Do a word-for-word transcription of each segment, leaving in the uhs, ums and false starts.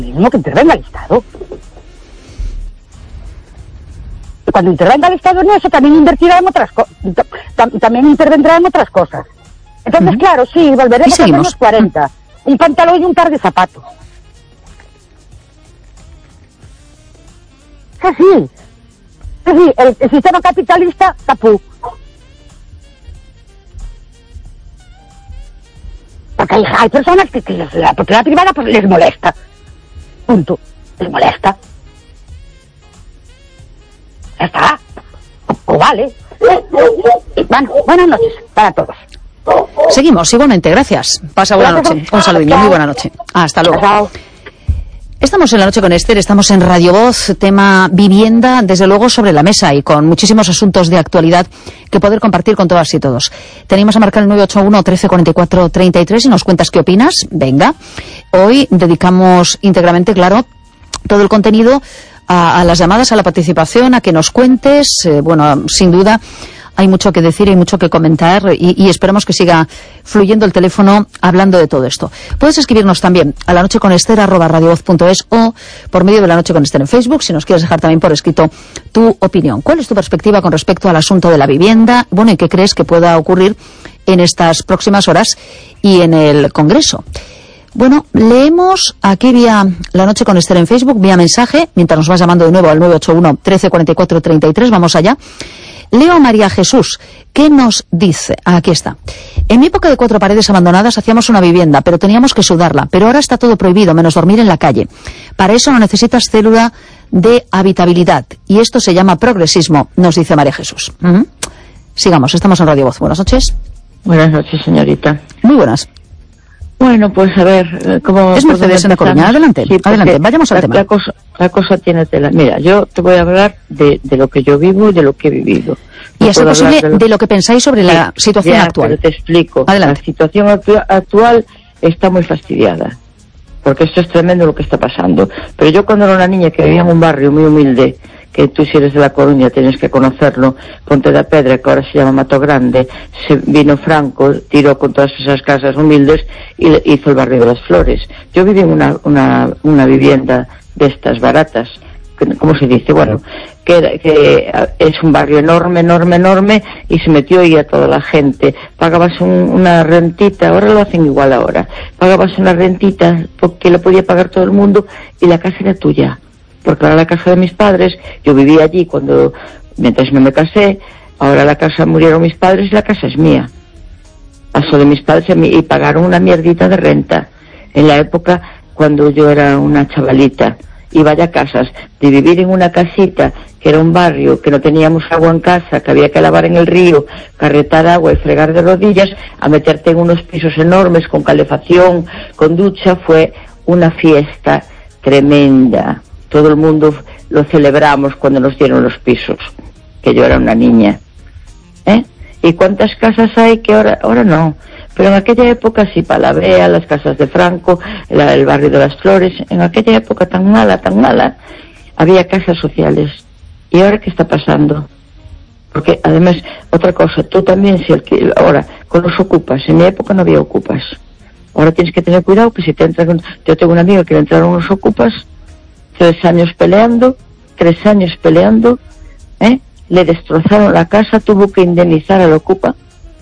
mismo que intervenga el Estado. Y cuando intervenga el Estado en eso, también invertirá en otras cosas, también intervendrá en otras cosas. Entonces, uh-huh. claro, sí, volveremos a los cuarenta. Un pantalón y un par de zapatos. Sí, sí. Sí, sí, el, el sistema capitalista, capú. Porque hay, hay personas que, que la propiedad privada pues les molesta. Punto. Les molesta. Ya está. O, o vale. Bueno, buenas noches para todos. Seguimos, igualmente, gracias. Pasa buena noche. Un saludillo, muy buena noche. Hasta luego. Chao. Estamos en La Noche con Esther, estamos en Radio Voz, tema vivienda, desde luego sobre la mesa y con muchísimos asuntos de actualidad que poder compartir con todas y todos. Tenemos a marcar el nueve ocho uno, trece cuarenta y cuatro, treinta y tres y nos cuentas qué opinas. Venga, hoy dedicamos íntegramente, claro, todo el contenido a, a las llamadas, a la participación, a que nos cuentes. Eh, bueno, sin duda hay mucho que decir, hay mucho que comentar y, y esperamos que siga fluyendo el teléfono hablando de todo esto. Puedes escribirnos también a la noche con Esther arroba radiovoz punto es o por medio de La Noche con Esther en Facebook, si nos quieres dejar también por escrito tu opinión. ¿Cuál es tu perspectiva con respecto al asunto de la vivienda? Bueno, ¿y qué crees que pueda ocurrir en estas próximas horas y en el Congreso? Bueno, leemos aquí vía La Noche con Esther en Facebook, vía mensaje, mientras nos vas llamando de nuevo al nueve ocho uno, trece cuarenta y cuatro, treinta y tres, vamos allá. Leo María Jesús, ¿qué nos dice? Ah, aquí está. En mi época de cuatro paredes abandonadas hacíamos una vivienda, pero teníamos que sudarla. Pero ahora está todo prohibido, menos dormir en la calle. Para eso no necesitas célula de habitabilidad. Y esto se llama progresismo, nos dice María Jesús. Uh-huh. Sigamos, estamos en Radio Voz. Buenas noches. Buenas noches, señorita. Muy buenas. Bueno, pues a ver, ¿cómo... Es Mercedes en la Coruña, adelante, sí, adelante, vayamos al la, tema. La cosa, la cosa tiene tela. Mira, yo te voy a hablar de, de lo que yo vivo y de lo que he vivido. No y a ser posible de lo... de lo que pensáis sobre sí, la situación ya, actual. Pero te explico. Adelante. La situación actu- actual está muy fastidiada, porque esto es tremendo lo que está pasando. Pero yo cuando era una niña que vivía en un barrio muy humilde, que tú si eres de La Coruña tienes que conocerlo, Ponte da Pedra, que ahora se llama Mato Grande, se vino Franco, tiró con todas esas casas humildes y hizo el barrio de las Flores. Yo viví en una, una, una vivienda de estas baratas, ¿cómo se dice? Bueno, que, era, que es un barrio enorme, enorme, enorme, y se metió ahí a toda la gente. Pagabas un, una rentita, ahora lo hacen igual ahora, pagabas una rentita porque lo podía pagar todo el mundo y la casa era tuya. Porque ahora la casa de mis padres, yo vivía allí cuando, mientras me casé, ahora la casa murieron mis padres y la casa es mía. Pasó de mis padres y pagaron una mierdita de renta. En la época cuando yo era una chavalita, y vaya casas, de vivir en una casita que era un barrio, que no teníamos agua en casa, que había que lavar en el río, carretar agua y fregar de rodillas, a meterte en unos pisos enormes con calefacción, con ducha, fue una fiesta tremenda. Todo el mundo lo celebramos cuando nos dieron los pisos, que yo era una niña. ¿Eh? ¿Y cuántas casas hay que ahora, ahora no? Pero en aquella época sí, Palavea, las casas de Franco, el, el barrio de las Flores, en aquella época tan mala, tan mala, había casas sociales. ¿Y ahora qué está pasando? Porque además, otra cosa, tú también, si el, ahora, con los ocupas, en mi época no había ocupas. Ahora tienes que tener cuidado que si te entran, yo tengo una amiga que le entraron unos ocupas, tres años peleando, tres años peleando, ¿eh? Le destrozaron la casa, tuvo que indemnizar al ocupa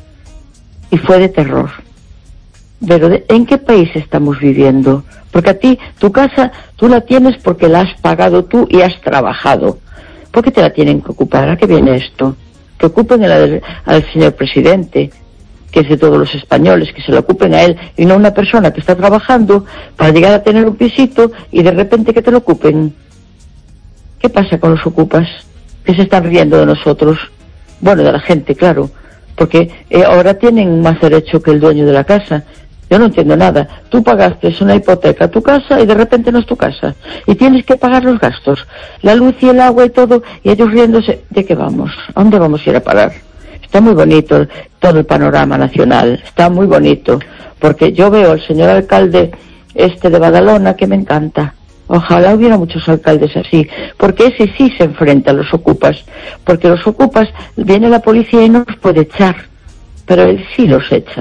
y fue de terror. Pero de, ¿en qué país estamos viviendo? Porque a ti, tu casa, tú la tienes porque la has pagado tú y has trabajado. ¿Por qué te la tienen que ocupar? ¿A qué viene esto? Que ocupen al, al señor presidente, que es de todos los españoles, que se lo ocupen a él y no a una persona que está trabajando para llegar a tener un pisito y de repente que te lo ocupen. ¿Qué pasa con los ocupas? Que se están riendo de nosotros. Bueno, de la gente, claro, porque eh, ahora tienen más derecho que el dueño de la casa. Yo no entiendo nada. Tú pagaste una hipoteca a tu casa y de repente no es tu casa. Y tienes que pagar los gastos, la luz y el agua y todo, y ellos riéndose. ¿De qué vamos? ¿A dónde vamos a ir a parar? Está muy bonito todo el panorama nacional, está muy bonito, porque yo veo al señor alcalde este de Badalona que me encanta. Ojalá hubiera muchos alcaldes así, porque ese sí se enfrenta a los ocupas, porque los ocupas, viene la policía y no los puede echar, pero él sí los echa.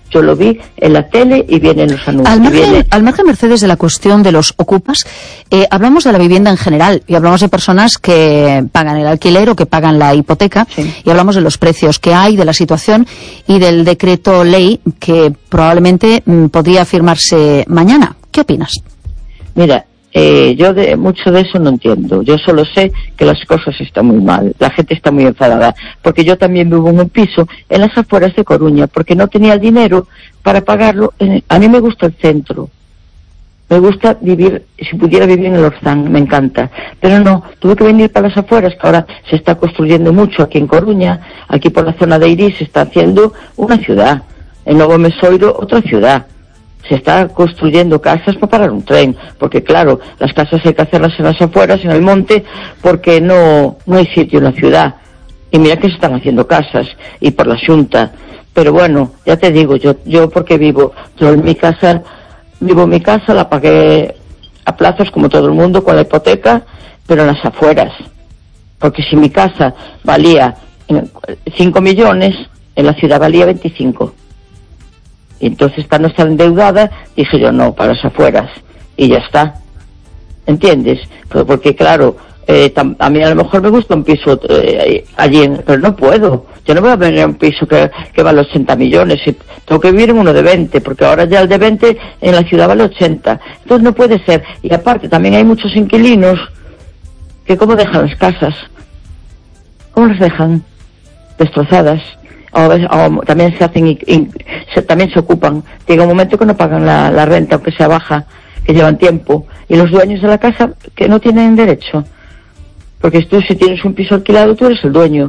Yo lo vi en la tele y vienen los anuncios. Al margen, viene... al margen, Mercedes, de la cuestión de los ocupas, eh, hablamos de la vivienda en general y hablamos de personas que pagan el alquiler o que pagan la hipoteca, sí. Y hablamos de los precios que hay, de la situación y del decreto ley que probablemente mm, podría firmarse mañana. ¿Qué opinas? Mira, eh, yo de mucho de eso no entiendo. Yo solo sé que las cosas están muy mal. La gente está muy enfadada. Porque yo también vivo en un piso en las afueras de Coruña, porque no tenía el dinero para pagarlo. A mí me gusta el centro. Me gusta vivir, si pudiera vivir en el Orzán, me encanta. Pero no, tuve que venir para las afueras, que ahora se está construyendo mucho aquí en Coruña. Aquí por la zona de Iris se está haciendo una ciudad. En Novo Mesoiro, otra ciudad. Se está construyendo casas para parar un tren, porque claro, las casas hay que hacerlas en las afueras, en el monte, porque no no hay sitio en la ciudad. Y mira que se están haciendo casas, y por la Xunta. Pero bueno, ya te digo, yo yo porque vivo, yo en mi casa, vivo en mi casa, la pagué a plazos como todo el mundo, con la hipoteca, pero en las afueras. Porque si mi casa valía cinco millones, en la ciudad valía veinticinco. Y entonces, para no estar endeudada, dije yo, no, para las afueras. Y ya está. ¿Entiendes? Pues porque, claro, eh, tam, a mí a lo mejor me gusta un piso eh, allí, en, pero no puedo. Yo no voy a venir a un piso que, que vale ochenta millones. Y tengo que vivir en uno de veinte, porque ahora ya el de veinte en la ciudad vale ochenta. Entonces no puede ser. Y aparte, también hay muchos inquilinos que ¿cómo dejan las casas? ¿Cómo las dejan? Destrozadas. O, o también se hacen y, y se, también se ocupan. Llega un momento que no pagan la, la renta, aunque sea baja, que llevan tiempo, y los dueños de la casa que no tienen derecho, porque tú, si tienes un piso alquilado, tú eres el dueño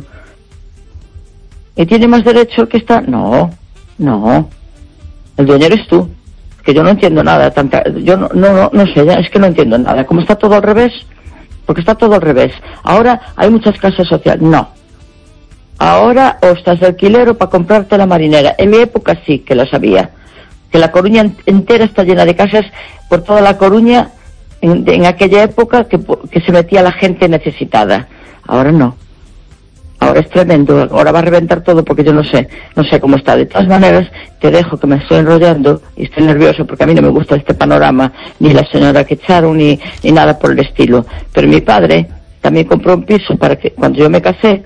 y tiene más derecho el que está. No, no, el dueño eres tú. Que yo no entiendo nada, tanta, yo no, no, no, no sé, ya, es que no entiendo nada. Como está todo al revés, porque está todo al revés. Ahora hay muchas casas sociales. No. Ahora o estás de alquiler o para comprarte la marinera. En mi época sí que las había. Que la Coruña entera está llena de casas por toda la Coruña en, en aquella época que, que se metía la gente necesitada. Ahora no. Ahora es tremendo. Ahora va a reventar todo porque yo no sé. No sé cómo está. De todas maneras, te dejo que me estoy enrollando y estoy nervioso porque a mí no me gusta este panorama, ni la señora que echaron, ni, ni nada por el estilo. Pero mi padre también compró un piso para que cuando yo me casé.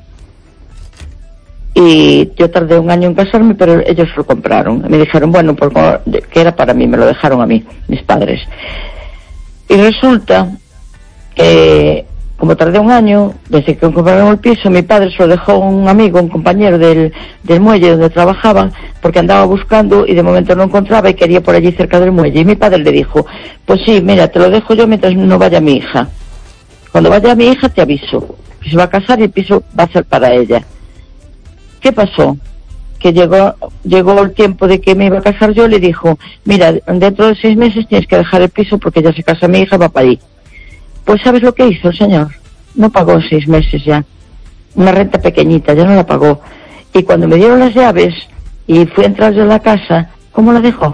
Y yo tardé un año en casarme, pero ellos lo compraron. Me dijeron, bueno, porque que era para mí, me lo dejaron a mí, mis padres. Y resulta que, como tardé un año, desde que compraron el piso, mi padre se lo dejó a un amigo, un compañero del, del muelle donde trabajaban, porque andaba buscando y de momento no encontraba y quería por allí cerca del muelle. Y mi padre le dijo, pues sí, mira, te lo dejo yo mientras no vaya mi hija. Cuando vaya mi hija te aviso. Se va a casar y el piso va a ser para ella. ¿Qué pasó? Que llegó llegó el tiempo de que me iba a casar yo, le dijo, mira, dentro de seis meses tienes que dejar el piso porque ya se casa mi hija, va para allí. Pues ¿sabes lo que hizo el señor? No pagó seis meses ya. Una renta pequeñita, ya no la pagó. Y cuando me dieron las llaves y fui a entrar yo a la casa, ¿cómo la dejó?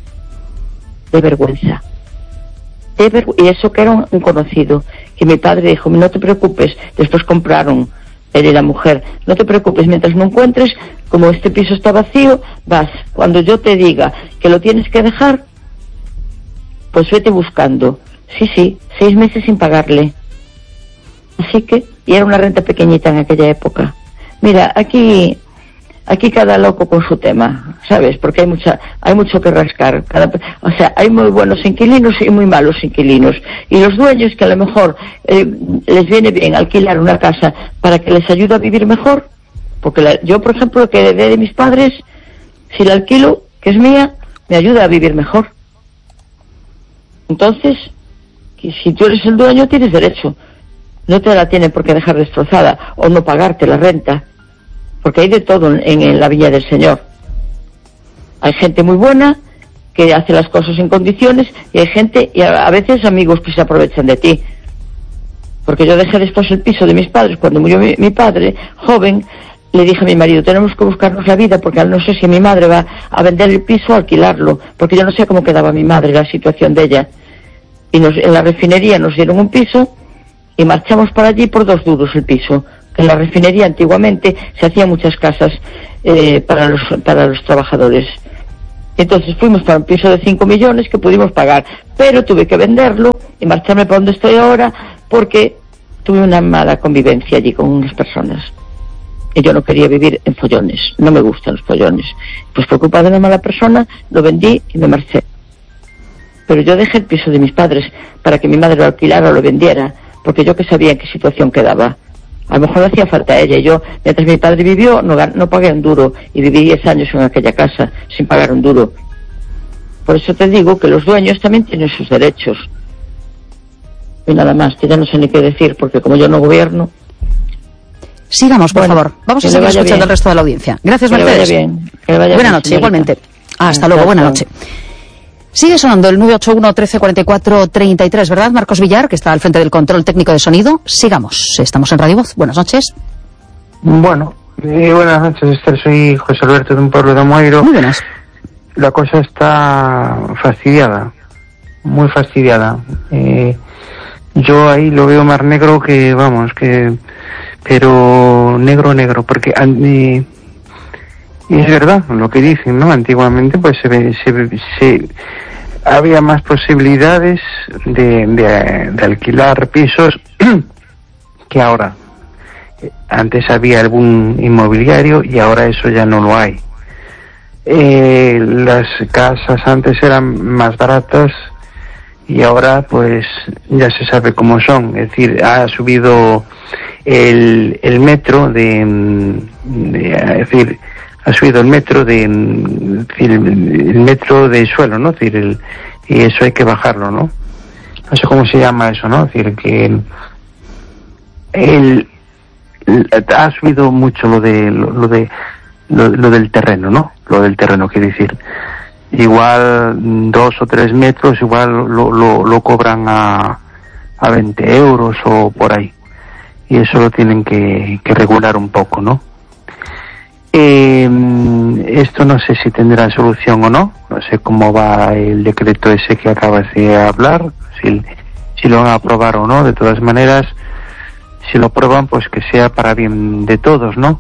De vergüenza. De vergü- y eso que era un, un conocido, que mi padre dijo, no te preocupes, después compraron. Él y la mujer, no te preocupes, mientras no encuentres, como este piso está vacío, vas, cuando yo te diga que lo tienes que dejar, pues vete buscando. Sí, sí, seis meses sin pagarle. Así que, y era una renta pequeñita en aquella época. Mira, aquí, aquí cada loco con su tema, ¿sabes? Porque hay mucha, hay mucho que rascar. Cada, o sea, hay muy buenos inquilinos y muy malos inquilinos. Y los dueños que a lo mejor eh, les viene bien alquilar una casa para que les ayude a vivir mejor. Porque la, yo, por ejemplo, que heredé de mis padres, si la alquilo, que es mía, me ayuda a vivir mejor. Entonces, si tú eres el dueño, tienes derecho. No te la tienen por qué dejar destrozada o no pagarte la renta. Porque hay de todo en, en la Viña del Señor. Hay gente muy buena que hace las cosas en condiciones y hay gente, y a, a veces amigos que se aprovechan de ti. Porque yo dejé después el piso de mis padres. Cuando murió mi, mi padre, joven, le dije a mi marido, tenemos que buscarnos la vida porque no sé si mi madre va a vender el piso o alquilarlo. Porque yo no sé cómo quedaba mi madre, la situación de ella. Y nos, en la refinería nos dieron un piso y marchamos para allí por dos duros el piso. En la refinería antiguamente se hacían muchas casas eh, para los para los trabajadores. Entonces fuimos para un piso de cinco millones que pudimos pagar, pero tuve que venderlo y marcharme para donde estoy ahora porque tuve una mala convivencia allí con unas personas. Y yo no quería vivir en follones, no me gustan los follones. Pues por culpa de una mala persona, lo vendí y me marché. Pero yo dejé el piso de mis padres para que mi madre lo alquilara o lo vendiera, porque yo que sabía en qué situación quedaba. A lo mejor hacía falta a ella, y yo, mientras mi padre vivió, no, no pagué un duro, y viví diez años en aquella casa, sin pagar un duro. Por eso te digo que los dueños también tienen sus derechos. Y nada más, que ya no sé ni qué decir, porque como yo no gobierno... Sigamos, por bueno, favor. Vamos a seguir escuchando bien. al resto de la audiencia. Gracias, que Mercedes. Le vaya bien. Que le vaya buena bien, noche, señorita. igualmente. Hasta Hasta luego, buena luego. noche. Sigue sonando el nueve ocho uno, trece cuarenta y cuatro, treinta y tres, ¿verdad, Marcos Villar, que está al frente del control técnico de sonido? Sigamos. Estamos en Radio Voz. Buenas noches. Bueno, eh, buenas noches, Esther. Soy José Alberto de un pueblo de Moiro. Muy buenas. La cosa está fastidiada, muy fastidiada. Eh, yo ahí lo veo más negro que, vamos, que... pero negro, negro, porque eh, es verdad lo que dicen, ¿no? Antiguamente pues se, se, se había más posibilidades de, de, de alquilar pisos que ahora. Antes había algún inmobiliario y ahora eso ya no lo hay. Eh, las casas antes eran más baratas y ahora pues ya se sabe cómo son. Es decir, ha subido el, el metro de, de es decir, ha subido el metro de, es decir, el metro de suelo, ¿no? Es decir, el, y eso hay que bajarlo, ¿no? No sé cómo se llama eso, ¿no? Es decir, que el, el ha subido mucho lo de lo, lo de lo, lo del terreno, ¿no? Lo del terreno, quiere decir, igual dos o tres metros igual lo, lo, lo cobran a, a veinte euros o por ahí, y eso lo tienen que, que regular un poco, ¿no? Eh, esto no sé si tendrá solución o no, no sé cómo va el decreto ese que acabas de hablar, si, si lo van a aprobar o no. De todas maneras, si lo aprueban, pues que sea para bien de todos, ¿no?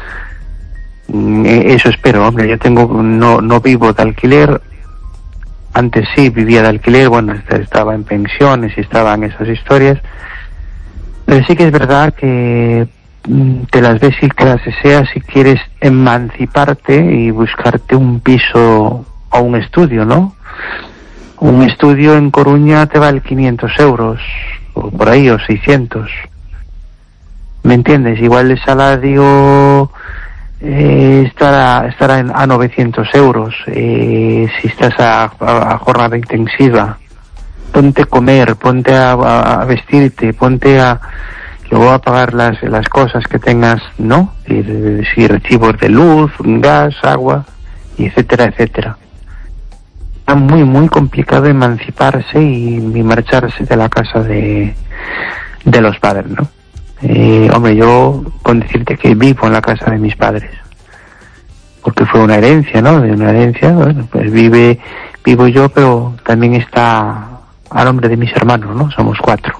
Eso espero, hombre. Yo tengo, no, no vivo de alquiler. Antes sí vivía de alquiler, bueno, estaba en pensiones y estaba en esas historias. Pero sí que es verdad que te las ves y que las deseas si quieres emanciparte y buscarte un piso o un estudio, ¿no? Un estudio en Coruña te vale quinientos euros, o por ahí, o seiscientos. ¿Me entiendes? Igual el salario eh, estará, estará en, a novecientos euros eh, si estás a, a, a jornada intensiva. Ponte a comer, ponte a, a, a vestirte, ponte a luego a pagar las, las cosas que tengas, ¿no? Si, si recibos de luz, gas, agua, y etcétera, etcétera. Está muy, muy complicado emanciparse y, y marcharse de la casa de, de los padres, ¿no? Eh, hombre, yo con decirte que vivo en la casa de mis padres, porque fue una herencia, ¿no? De una herencia, bueno, pues vive, vivo yo, pero también está a nombre de mis hermanos, ¿no? Somos cuatro.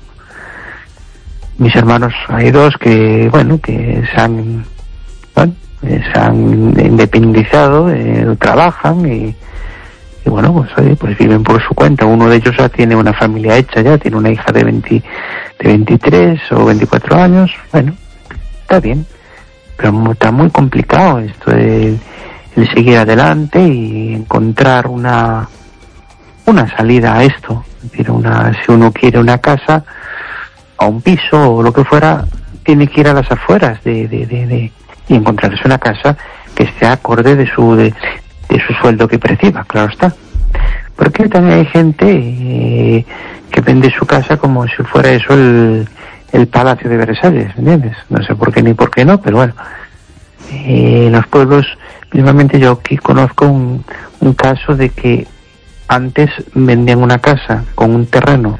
Mis hermanos, hay dos que, bueno, que se han, bueno, se han independizado, eh, trabajan y, y bueno, pues oye, pues viven por su cuenta. Uno de ellos ya tiene una familia hecha, ya tiene una hija de veinte, de veintitrés o veinticuatro años. Bueno, está bien, pero está muy complicado esto de el seguir adelante y encontrar una una salida a esto. Es decir, una, si uno quiere una casa o un piso o lo que fuera, tiene que ir a las afueras de, de, de, de y encontrarse una casa que esté acorde de su de, de su sueldo que perciba, claro está. Porque también hay gente eh, que vende su casa como si fuera eso el, el Palacio de Versalles, ¿entiendes? No sé por qué ni por qué no, pero bueno. Eh, en los pueblos, mismamente yo aquí conozco un, un caso de que antes vendían una casa con un terreno,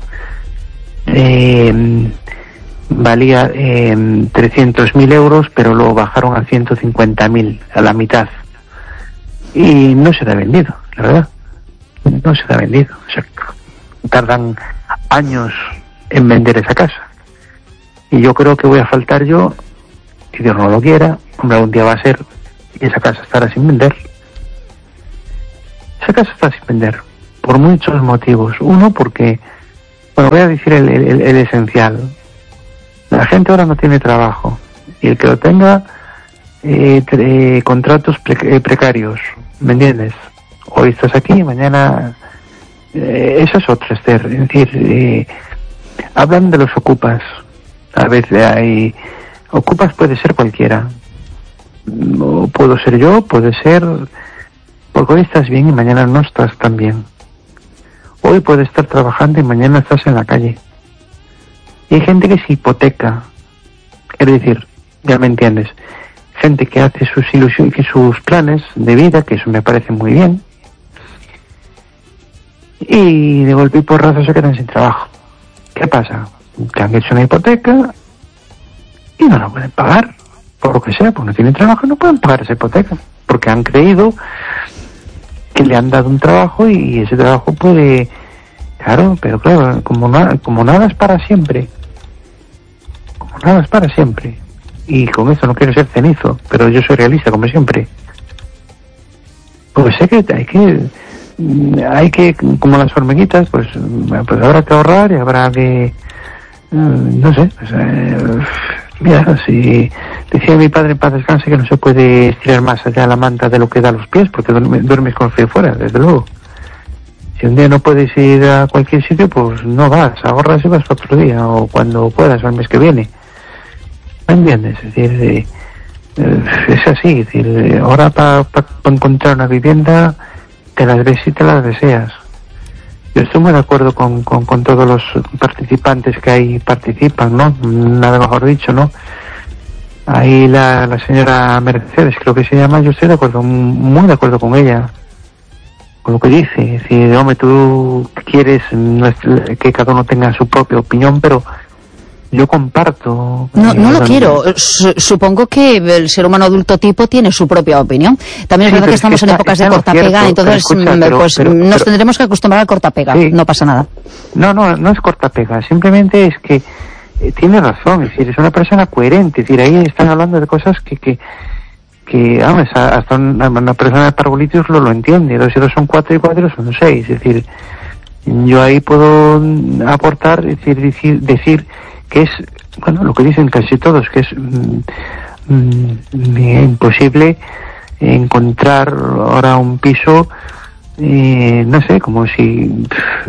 eh, valía eh, trescientos mil euros, pero lo bajaron a ciento cincuenta mil, a la mitad. Y no se da vendido, la verdad. No se da vendido. O sea, tardan años en vender esa casa. Y yo creo que voy a faltar yo, si Dios no lo quiera, hombre, algún día va a ser, y esa casa estará sin vender. esa casa está sin vender, por muchos motivos. Uno, porque, bueno, voy a decir el, el, el esencial. La gente ahora no tiene trabajo, y el que lo tenga, eh, eh, contratos pre- precarios, ¿me entiendes? Hoy estás aquí, mañana... Eh, eso es otro, Esther. Es decir, eh, hablan de los ocupas. A veces hay... Ocupas puede ser cualquiera. O puedo ser yo, puede ser... Porque hoy estás bien y mañana no estás tan bien. Hoy puedes estar trabajando y mañana estás en la calle. Y hay gente que se hipoteca. Es decir, ya me entiendes. Gente que hace sus ilusiones, que sus planes de vida, que eso me parece muy bien. Y de golpe y porrazo se quedan sin trabajo. ¿Qué pasa? Que han hecho una hipoteca y no la pueden pagar. Por lo que sea, porque no tienen trabajo, no pueden pagar esa hipoteca. Porque han creído que le han dado un trabajo y ese trabajo puede... Claro, pero claro, como, na, como nada es para siempre. Como nada es para siempre. Y con eso no quiero ser cenizo, pero yo soy realista, como siempre. Pues sé que hay que... Hay que, como las hormiguitas, pues, pues habrá que ahorrar y habrá que... No sé, pues, eh, mira, si decía mi padre en paz descanse que no se puede estirar más allá la manta de lo que da los pies, porque duermes, duermes con el frío fuera, desde luego. Si un día no puedes ir a cualquier sitio, pues no vas, ahorras y vas para otro día, o cuando puedas, al mes que viene. ¿Me entiendes? Es decir, eh, eh, es así, es decir, ahora para pa, pa encontrar una vivienda, te las ves y te las deseas. Yo estoy muy de acuerdo con, con, con todos los participantes que ahí participan, ¿no? Nada mejor dicho, ¿no? Ahí la, la señora Mercedes, creo que se llama, yo estoy de acuerdo, muy de acuerdo con ella, con lo que dice. Es decir, hombre, tú quieres que cada uno tenga su propia opinión, pero yo comparto. No, no lo quiero. Supongo que el ser humano adulto tipo tiene su propia opinión. También es sí, verdad que estamos es que en está, épocas de cortapega, entonces escucha, pero, pues pero, pero, nos pero, tendremos que acostumbrar al cortapega. Sí. No pasa nada. No, no, no es cortapega. Simplemente es que eh, tiene razón. Es decir, es una persona coherente. Es decir, ahí están hablando de cosas que, que, que vamos, hasta una, una persona de parabolitos lo, lo entiende. Dos y dos son cuatro y cuatro son seis. Es decir, yo ahí puedo aportar, es decir, decir, decir que es, bueno, lo que dicen casi todos, que es mm, mm, imposible encontrar ahora un piso, eh, no sé, como si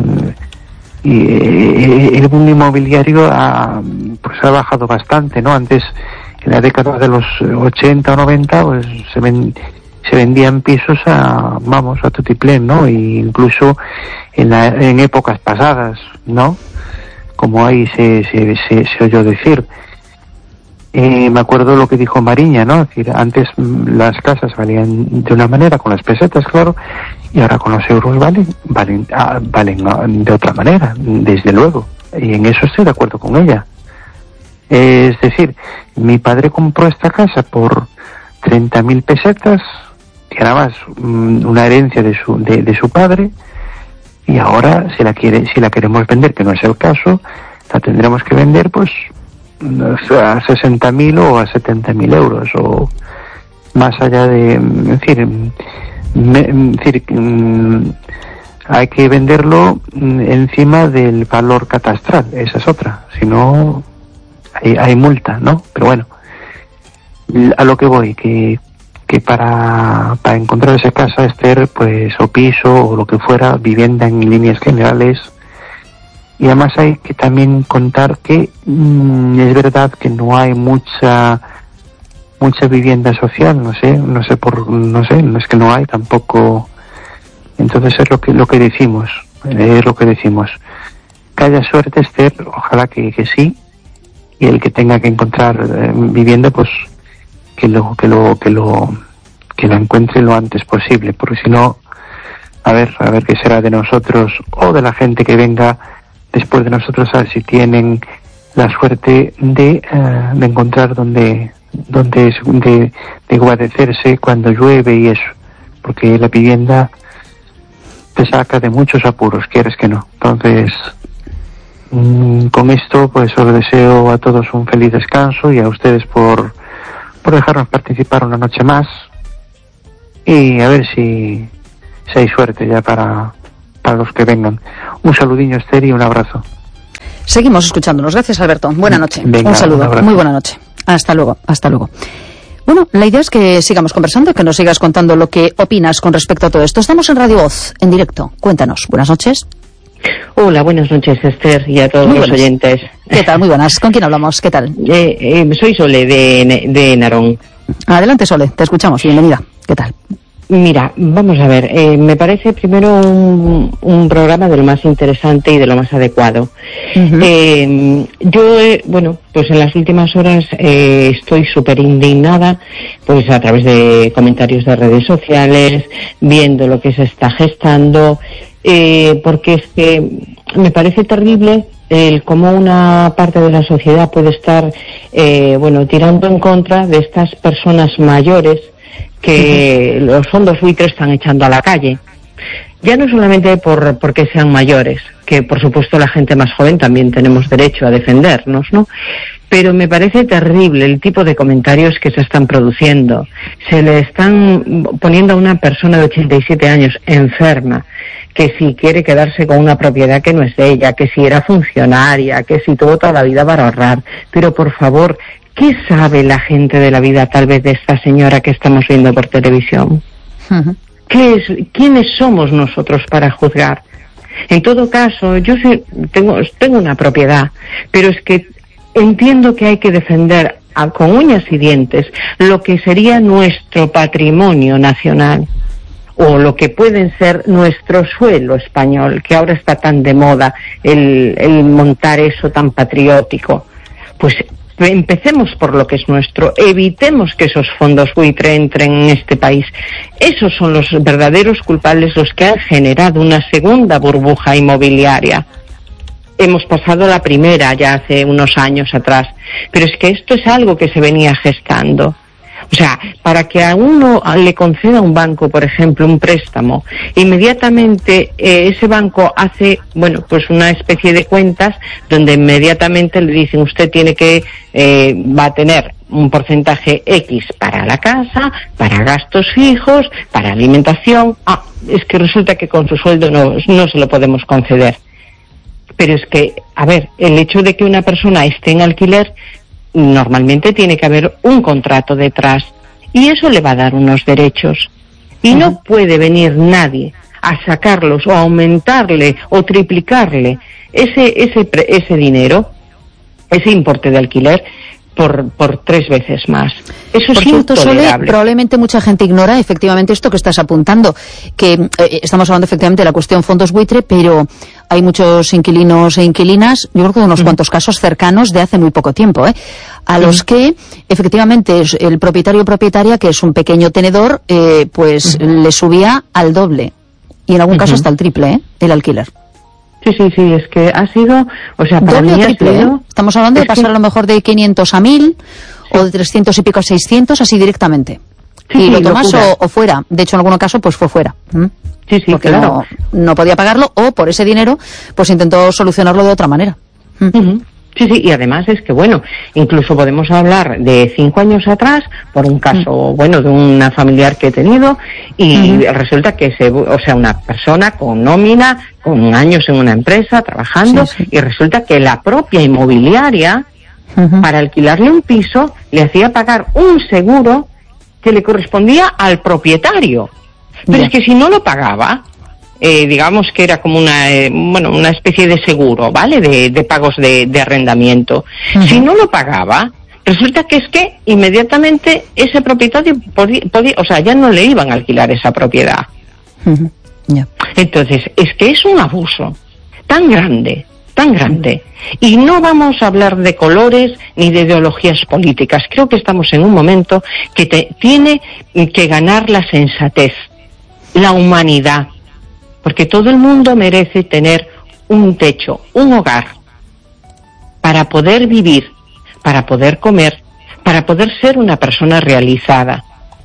eh, el boom inmobiliario ha, pues ha bajado bastante, ¿no? Antes, en la década de los ochenta o noventa, pues se, ven, se vendían pisos a, vamos, a tutiplén, ¿no? E incluso en, la, en épocas pasadas, ¿no? Como ahí se, se, se, se oyó decir. Eh, me acuerdo lo que dijo Mariña, ¿no? Es decir, antes las casas valían de una manera, con las pesetas, claro, y ahora con los euros valen, valen, ah, valen de otra manera, desde luego. Y en eso estoy de acuerdo con ella. Eh, es decir, mi padre compró esta casa por treinta mil pesetas, que era más una herencia de su, de, de su padre, y ahora si la quiere, si la queremos vender, que no es el caso, la tendremos que vender pues a sesenta mil o a setenta mil euros, o más allá de, es decir, me, es decir, hay que venderlo encima del valor catastral, esa es otra, si no hay, hay multa, ¿no? Pero bueno, a lo que voy, que que para, para encontrar esa casa, Esther, pues, o piso, o lo que fuera, vivienda en líneas generales. Y además hay que también contar que mmm, es verdad que no hay mucha mucha vivienda social, no sé, no sé por, no sé, no es que no hay tampoco. Entonces es lo que lo que decimos, es lo que decimos. Que haya suerte, Esther, ojalá que, que sí, y el que tenga que encontrar eh, vivienda, pues que lo que lo que lo que lo encuentre lo antes posible, porque si no, a ver a ver qué será de nosotros o de la gente que venga después de nosotros, a ver si tienen la suerte de, uh, de encontrar donde donde de, de guarecerse cuando llueve y eso, porque la vivienda te saca de muchos apuros, quieres que no. Entonces, mmm, con esto pues os deseo a todos un feliz descanso, y a ustedes por por dejarnos participar una noche más, y a ver si si hay suerte ya para, para los que vengan. Un saludinho, Esther, y un abrazo. Seguimos escuchándonos. Gracias, Alberto. Buena noche. Venga, un saludo. Un Muy buena noche. Hasta luego. Hasta luego. Bueno, la idea es que sigamos conversando, que nos sigas contando lo que opinas con respecto a todo esto. Estamos en Radio Voz, en directo. Cuéntanos. Buenas noches. Hola, buenas noches, Esther, y a todos Muy los buenas. oyentes. ¿Qué tal? Muy buenas. ¿Con quién hablamos? ¿Qué tal? Eh, eh, soy Sole, de, de Narón. Adelante, Sole. Te escuchamos. Bienvenida. ¿Qué tal? Mira, vamos a ver, eh, me parece primero un, un programa de lo más interesante y de lo más adecuado. Uh-huh. Eh, yo, eh, bueno, pues en las últimas horas eh, estoy súper indignada, pues a través de comentarios de redes sociales, viendo lo que se está gestando, eh, porque es que me parece terrible el cómo una parte de la sociedad puede estar, eh, bueno, tirando en contra de estas personas mayores que uh-huh. los fondos buitres están echando a la calle. Ya no solamente por porque sean mayores, que por supuesto la gente más joven también tenemos derecho a defendernos, ¿no? Pero me parece terrible el tipo de comentarios que se están produciendo. Se le están poniendo a una persona de ochenta y siete años enferma, que si quiere quedarse con una propiedad que no es de ella, que si era funcionaria, que si tuvo toda la vida para ahorrar. Pero por favor, ¿qué sabe la gente de la vida tal vez de esta señora que estamos viendo por televisión? Uh-huh. ¿Qué es, ¿Quiénes somos nosotros para juzgar? En todo caso, yo sí tengo, tengo una propiedad, pero es que entiendo que hay que defender a, con uñas y dientes lo que sería nuestro patrimonio nacional, o lo que pueden ser nuestro suelo español, que ahora está tan de moda el, el montar eso tan patriótico. Pues empecemos por lo que es nuestro, evitemos que esos fondos buitre entren en este país. Esos son los verdaderos culpables, los que han generado una segunda burbuja inmobiliaria. Hemos pasado la primera ya hace unos años atrás, pero es que esto es algo que se venía gestando. O sea, para que a uno le conceda un banco, por ejemplo, un préstamo, inmediatamente eh, ese banco hace, bueno, pues una especie de cuentas donde inmediatamente le dicen usted tiene que, eh, va a tener un porcentaje X para la casa, para gastos fijos, para alimentación. Ah, es que resulta que con su sueldo no, no se lo podemos conceder. Pero es que, a ver, el hecho de que una persona esté en alquiler, normalmente tiene que haber un contrato detrás y eso le va a dar unos derechos y uh-huh. no puede venir nadie a sacarlos o aumentarle o triplicarle ese ese ese dinero, ese importe de alquiler por por tres veces más. Eso por es cierto, intolerable. Sole, probablemente mucha gente ignora efectivamente esto que estás apuntando, que eh, estamos hablando efectivamente de la cuestión fondos buitre, pero hay muchos inquilinos e inquilinas, yo creo que de unos uh-huh. cuantos casos cercanos de hace muy poco tiempo, ¿eh? a uh-huh. los que efectivamente el propietario o propietaria, que es un pequeño tenedor, eh, pues uh-huh. le subía al doble y en algún uh-huh. caso hasta el triple, ¿eh? el alquiler. Sí, sí, sí, es que ha sido, o sea, para doble mí o triple, ha sido... ¿eh? Estamos hablando de pasar que... a lo mejor de quinientos a mil sí. o de trescientos y pico a seiscientos, así directamente. Sí, y sí, lo tomas o, o fuera. De hecho, en algún caso, pues fue fuera. ¿Mm? Sí, sí, porque claro. no, no podía pagarlo o por ese dinero, pues intentó solucionarlo de otra manera. ¿Mm? Uh-huh. Sí, sí, y además es que, bueno, incluso podemos hablar de cinco años atrás, por un caso, uh-huh. bueno, de una familiar que he tenido, y uh-huh. resulta que, se, o sea, una persona con nómina, con años en una empresa, trabajando, sí, sí. y resulta que la propia inmobiliaria, uh-huh. para alquilarle un piso, le hacía pagar un seguro que le correspondía al propietario. Pero yeah. es que si no lo pagaba... Eh, digamos que era como una eh, bueno una especie de seguro, ¿vale? De, de pagos de, de arrendamiento. Uh-huh. Si no lo pagaba, resulta que es que inmediatamente ese propietario podía, podía, o sea, ya no le iban a alquilar esa propiedad. Uh-huh. Yeah. Entonces, es que es un abuso tan grande, tan grande. Y no vamos a hablar de colores ni de ideologías políticas. Creo que estamos en un momento que te, tiene que ganar la sensatez, la humanidad. Porque todo el mundo merece tener un techo, un hogar, para poder vivir, para poder comer, para poder ser una persona realizada.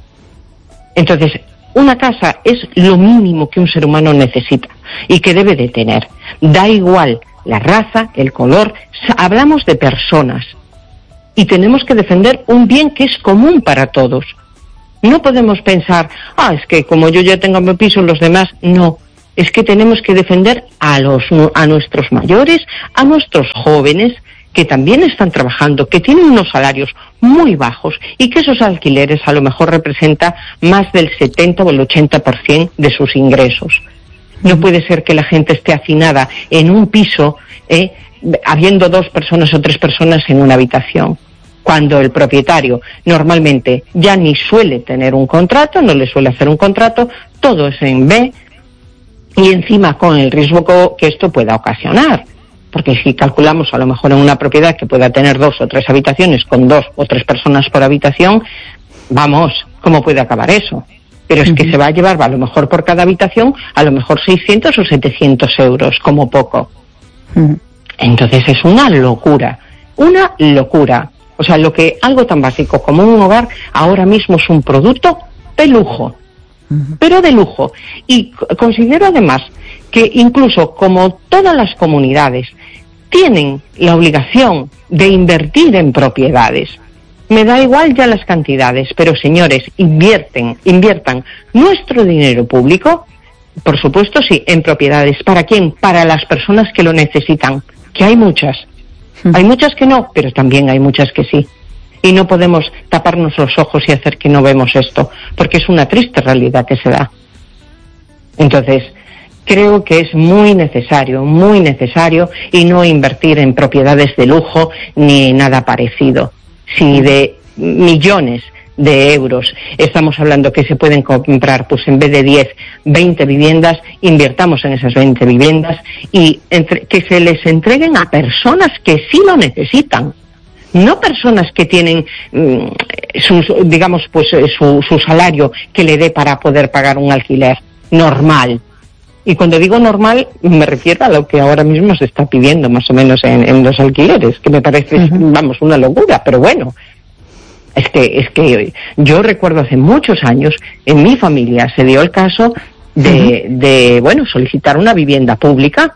Entonces, una casa es lo mínimo que un ser humano necesita y que debe de tener. Da igual la raza, el color, hablamos de personas y tenemos que defender un bien que es común para todos. No podemos pensar, ah, es que como yo ya tengo mi piso, los demás no. Es que tenemos que defender a los a nuestros mayores, a nuestros jóvenes, que también están trabajando, que tienen unos salarios muy bajos y que esos alquileres a lo mejor representan más del setenta o el ochenta por ciento de sus ingresos. No puede ser que la gente esté hacinada en un piso, eh, habiendo dos personas o tres personas en una habitación, cuando el propietario normalmente ya ni suele tener un contrato, no le suele hacer un contrato, todo es en B, y encima con el riesgo que esto pueda ocasionar. Porque si calculamos a lo mejor en una propiedad que pueda tener dos o tres habitaciones con dos o tres personas por habitación, vamos, ¿cómo puede acabar eso? Pero es que uh-huh. se va a llevar a lo mejor por cada habitación a lo mejor seiscientos o setecientos euros, como poco. Uh-huh. Entonces es una locura, una locura. O sea, lo que algo tan básico como un hogar ahora mismo es un producto de lujo, uh-huh. pero de lujo. Y considero además que incluso como todas las comunidades tienen la obligación de invertir en propiedades, me da igual ya las cantidades, pero señores, invierten, inviertan nuestro dinero público, por supuesto sí, en propiedades. ¿Para quién? Para las personas que lo necesitan, que hay muchas. Hay muchas que no, pero también hay muchas que sí. Y no podemos taparnos los ojos y hacer que no vemos esto, porque es una triste realidad que se da. Entonces, creo que es muy necesario, muy necesario, y no invertir en propiedades de lujo ni nada parecido. Si de millones de euros estamos hablando que se pueden comprar, pues en vez de diez, veinte viviendas, invirtamos en esas veinte viviendas y entre, que se les entreguen a personas que sí lo necesitan, no personas que tienen mmm, sus, digamos, pues su, su salario que le dé para poder pagar un alquiler normal. Y cuando digo normal, me refiero a lo que ahora mismo se está pidiendo más o menos en, en los alquileres, que me parece, uh-huh. vamos, una locura, pero bueno. Es que, es que yo recuerdo hace muchos años, en mi familia se dio el caso de, uh-huh. de bueno, solicitar una vivienda pública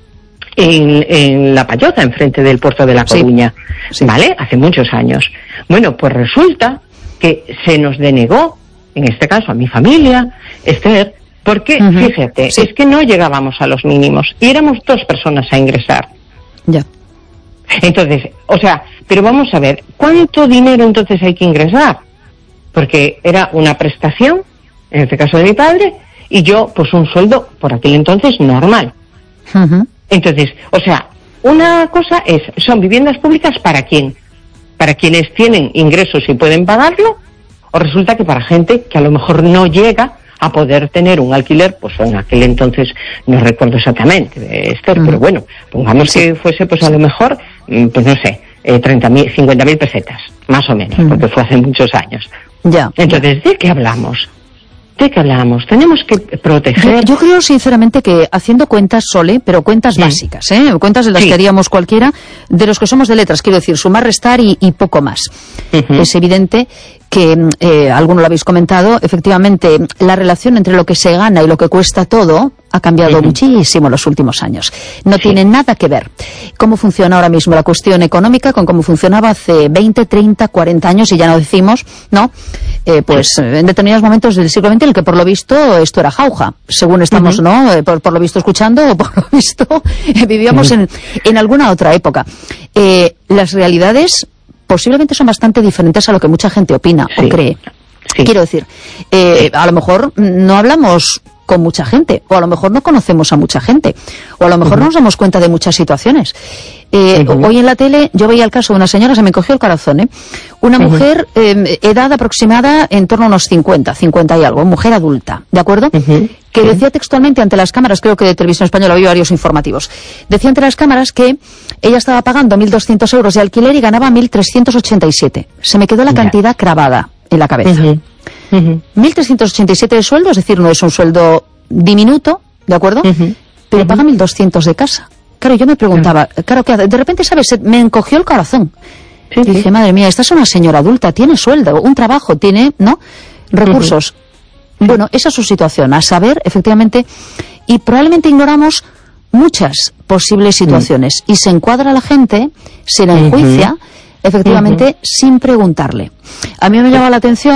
en, en La Payota, enfrente del puerto de La Coruña, sí. Sí. ¿vale? Hace muchos años. Bueno, pues resulta que se nos denegó, en este caso a mi familia, Esther, porque, uh-huh. fíjate, sí. es que no llegábamos a los mínimos y éramos dos personas a ingresar. Ya. Entonces, o sea, pero vamos a ver, ¿cuánto dinero entonces hay que ingresar? Porque era una prestación, en este caso de mi padre, y yo, pues un sueldo, por aquel entonces, normal. Uh-huh. Entonces, o sea, una cosa es, ¿son viviendas públicas para quién? ¿Para quienes tienen ingresos y pueden pagarlo? ¿O resulta que para gente que a lo mejor no llega a poder tener un alquiler, pues en aquel entonces no recuerdo exactamente, Esther, uh-huh. pero bueno, pongamos sí. que fuese pues a lo mejor, pues no sé, eh, treinta mil, cincuenta mil pesetas, más o menos, uh-huh. porque fue hace muchos años. Ya. Entonces, ¿de qué hablamos? ¿De qué hablamos? Tenemos que proteger... Yo, yo creo sinceramente que haciendo cuentas, Sole, pero cuentas sí. básicas, ¿eh? Cuentas de las sí. que haríamos cualquiera, de los que somos de letras, quiero decir, sumar, restar y, y poco más. Uh-huh. Es evidente que, eh, alguno lo habéis comentado, efectivamente, la relación entre lo que se gana y lo que cuesta todo ha cambiado uh-huh. muchísimo en los últimos años. No sí. tiene nada que ver cómo funciona ahora mismo la cuestión económica con cómo funcionaba hace veinte, treinta, cuarenta años, y ya no decimos, ¿no? Eh, pues sí. en determinados momentos del siglo veinte, en el que por lo visto esto era jauja, según estamos, uh-huh. ¿no? Eh, por, por lo visto escuchando, o por lo visto eh, vivíamos uh-huh. en, en alguna otra época. Eh, las realidades posiblemente son bastante diferentes a lo que mucha gente opina sí. o cree. Sí. Quiero decir, eh, a lo mejor no hablamos con mucha gente, o a lo mejor no conocemos a mucha gente, o a lo mejor uh-huh. no nos damos cuenta de muchas situaciones. Eh, uh-huh. Hoy en la tele yo veía el caso de una señora, se me cogió el corazón, ¿eh? Una uh-huh. mujer, eh, edad aproximada en torno a unos cincuenta, cincuenta y algo, mujer adulta, ¿de acuerdo? Uh-huh. Que decía textualmente ante las cámaras, creo que de Televisión Española había varios informativos, decía ante las cámaras que ella estaba pagando mil doscientos euros de alquiler y ganaba mil trescientos ochenta y siete. Se me quedó la cantidad cravada en la cabeza. Uh-huh. Uh-huh. mil trescientos ochenta y siete de sueldo, es decir, no es un sueldo diminuto, ¿de acuerdo? Uh-huh. Pero uh-huh. paga mil doscientos de casa. Claro, yo me preguntaba, uh-huh. claro, que de repente, ¿sabes? Me encogió el corazón. Sí, y dije, sí. madre mía, esta es una señora adulta, tiene sueldo, un trabajo, tiene, ¿no? Recursos. Uh-huh. Bueno, esa es su situación, a saber, efectivamente, y probablemente ignoramos muchas posibles situaciones, uh-huh. y se encuadra la gente, se la enjuicia, uh-huh. efectivamente, uh-huh. sin preguntarle. A mí me llama la atención,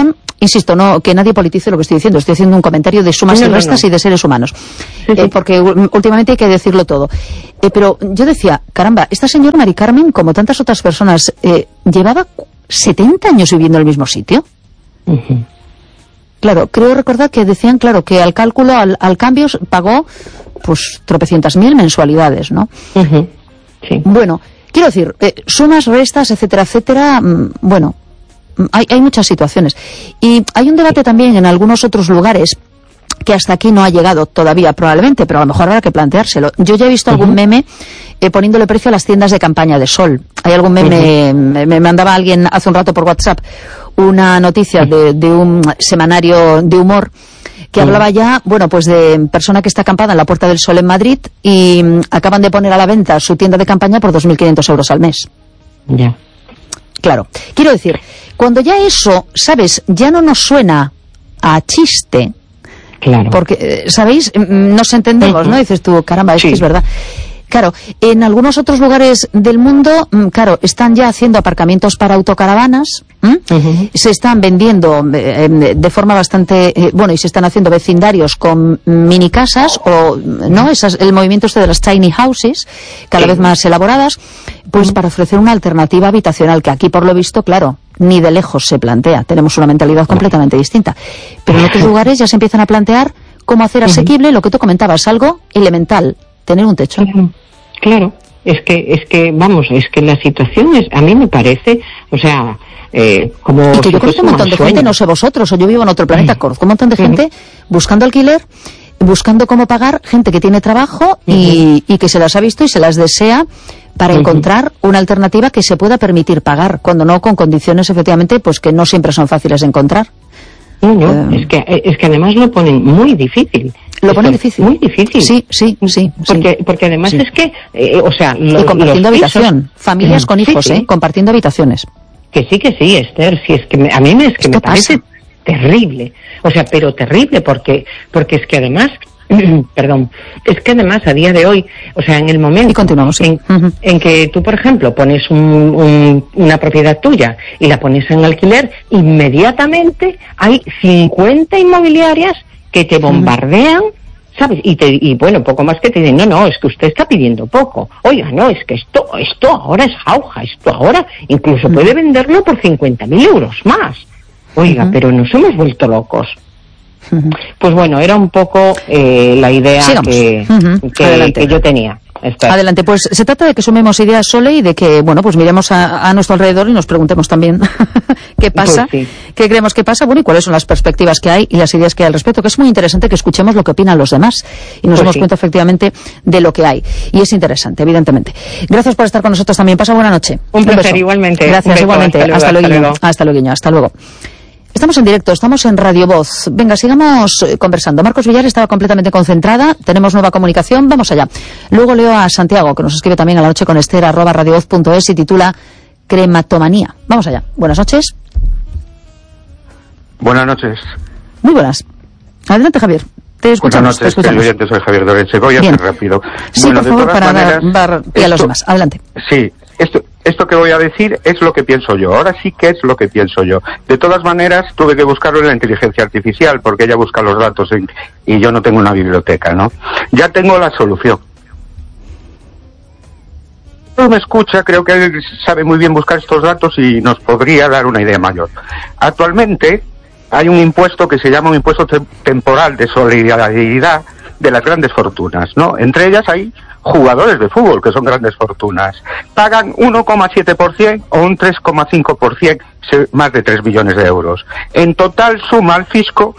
Insisto, no que nadie politice lo que estoy diciendo. Estoy haciendo un comentario de sumas no, y restas no, no. y de seres humanos. Sí, sí. Eh, porque últimamente hay que decirlo todo. Eh, pero yo decía, caramba, esta señora Mari Carmen, como tantas otras personas, eh, llevaba setenta años viviendo en el mismo sitio. Uh-huh. Claro, creo recordar que decían, claro, que al cálculo, al, al cambio, pagó pues tropecientas mil mensualidades, ¿no? Uh-huh. Sí. Bueno, quiero decir, eh, sumas, restas, etcétera, etcétera, mmm, bueno, hay, hay muchas situaciones. Y hay un debate también en algunos otros lugares que hasta aquí no ha llegado todavía probablemente, pero a lo mejor habrá que planteárselo. Yo ya he visto uh-huh. algún meme eh, poniéndole precio a las tiendas de campaña de sol. Hay algún meme, uh-huh. me, me mandaba alguien hace un rato por WhatsApp una noticia de, de un semanario de humor que uh-huh. hablaba ya, bueno, pues de persona que está acampada en la Puerta del Sol en Madrid y um, acaban de poner a la venta su tienda de campaña por dos mil quinientos euros al mes. Ya. Yeah. Claro. Quiero decir, cuando ya eso, ¿sabes? Ya no nos suena a chiste. Claro. Porque, ¿sabéis? Nos entendemos, uh-huh. ¿no? Dices tú, caramba, es sí. que es verdad. Claro, en algunos otros lugares del mundo, claro, están ya haciendo aparcamientos para autocaravanas, uh-huh. se están vendiendo eh, de forma bastante, eh, bueno, y se están haciendo vecindarios con mini casas, o, ¿no? Esas, el movimiento este de las tiny houses, cada sí. vez más elaboradas, pues uh-huh. para ofrecer una alternativa habitacional, que aquí, por lo visto, claro, ni de lejos se plantea. Tenemos una mentalidad completamente distinta. Pero en otros lugares ya se empiezan a plantear cómo hacer asequible uh-huh. lo que tú comentabas, algo elemental, tener un techo. Uh-huh. Claro, es que, es que, vamos, es que la situación es, a mí me parece, o sea, eh, como... Y que yo conozco un montón de gente, no sé vosotros, o yo vivo en otro planeta, conozco un montón de gente buscando alquiler, buscando cómo pagar, gente que tiene trabajo y, y que se las ha visto y se las desea para encontrar una alternativa que se pueda permitir pagar, cuando no con condiciones, efectivamente, pues que no siempre son fáciles de encontrar. No, no, eh, es que, es que además lo ponen muy difícil. Lo pone difícil. Muy difícil. Sí, sí, sí. Porque, sí. porque además sí. es que, eh, o sea... Los, y compartiendo habitación. Pisos, familias con hijos, sí, sí. ¿eh? Compartiendo habitaciones. Que sí, que sí, Esther. Si es que me, a mí me, es que me parece pasa. terrible. O sea, pero terrible porque, porque es que además... Perdón, es que además a día de hoy, o sea, en el momento y continuamos, sí. en, uh-huh. en que tú, por ejemplo, pones un, un, una propiedad tuya y la pones en alquiler, inmediatamente hay cincuenta inmobiliarias que te bombardean, uh-huh. ¿sabes? Y, te, y bueno, poco más que te dicen, no, no, es que usted está pidiendo poco. Oiga, no, es que esto esto ahora es jauja, esto ahora incluso uh-huh. puede venderlo por cincuenta mil euros más. Oiga, uh-huh. pero nos hemos vuelto locos. Uh-huh. Pues bueno, era un poco eh, la idea que, uh-huh. que, que yo tenía. Espera. Adelante, pues se trata de que sumemos ideas, Sole, y de que, bueno, pues miremos a, a nuestro alrededor y nos preguntemos también qué pasa, pues sí. qué creemos que pasa, bueno, y cuáles son las perspectivas que hay y las ideas que hay al respecto, que es muy interesante que escuchemos lo que opinan los demás y nos pues demos sí. cuenta efectivamente de lo que hay. Y es interesante, evidentemente. Gracias por estar con nosotros también. Pasa buena noche. Un placer, igualmente. Gracias, beso, igualmente. Hasta luego. Hasta luego. Hasta luego. Hasta luego. Estamos en directo, estamos en Radio Voz. Venga, sigamos conversando. Marcos Villar estaba completamente concentrada, tenemos nueva comunicación, vamos allá. Luego leo a Santiago, que nos escribe también a la noche con Esther, arroba radiovoz punto es, y titula Crematomanía. Vamos allá. Buenas noches. Buenas noches. Muy buenas. Adelante, Javier. Te escuchamos. Buenas noches, oyente, soy Javier Dorense. Voy a Bien. ser rápido. Sí, bueno, por favor, para maneras, dar, dar pie a los demás. Adelante. Sí, esto... Esto que voy a decir es lo que pienso yo. Ahora sí que es lo que pienso yo. De todas maneras, tuve que buscarlo en la inteligencia artificial, porque ella busca los datos en, y yo no tengo una biblioteca, ¿no? Ya tengo la solución. No me escucha, creo que él sabe muy bien buscar estos datos y nos podría dar una idea mayor. Actualmente hay un impuesto que se llama un impuesto te- temporal de solidaridad de las grandes fortunas, ¿no? Entre ellas hay jugadores de fútbol, que son grandes fortunas. Pagan uno coma siete por ciento o un tres coma cinco por ciento, más de tres millones de euros. En total suma al fisco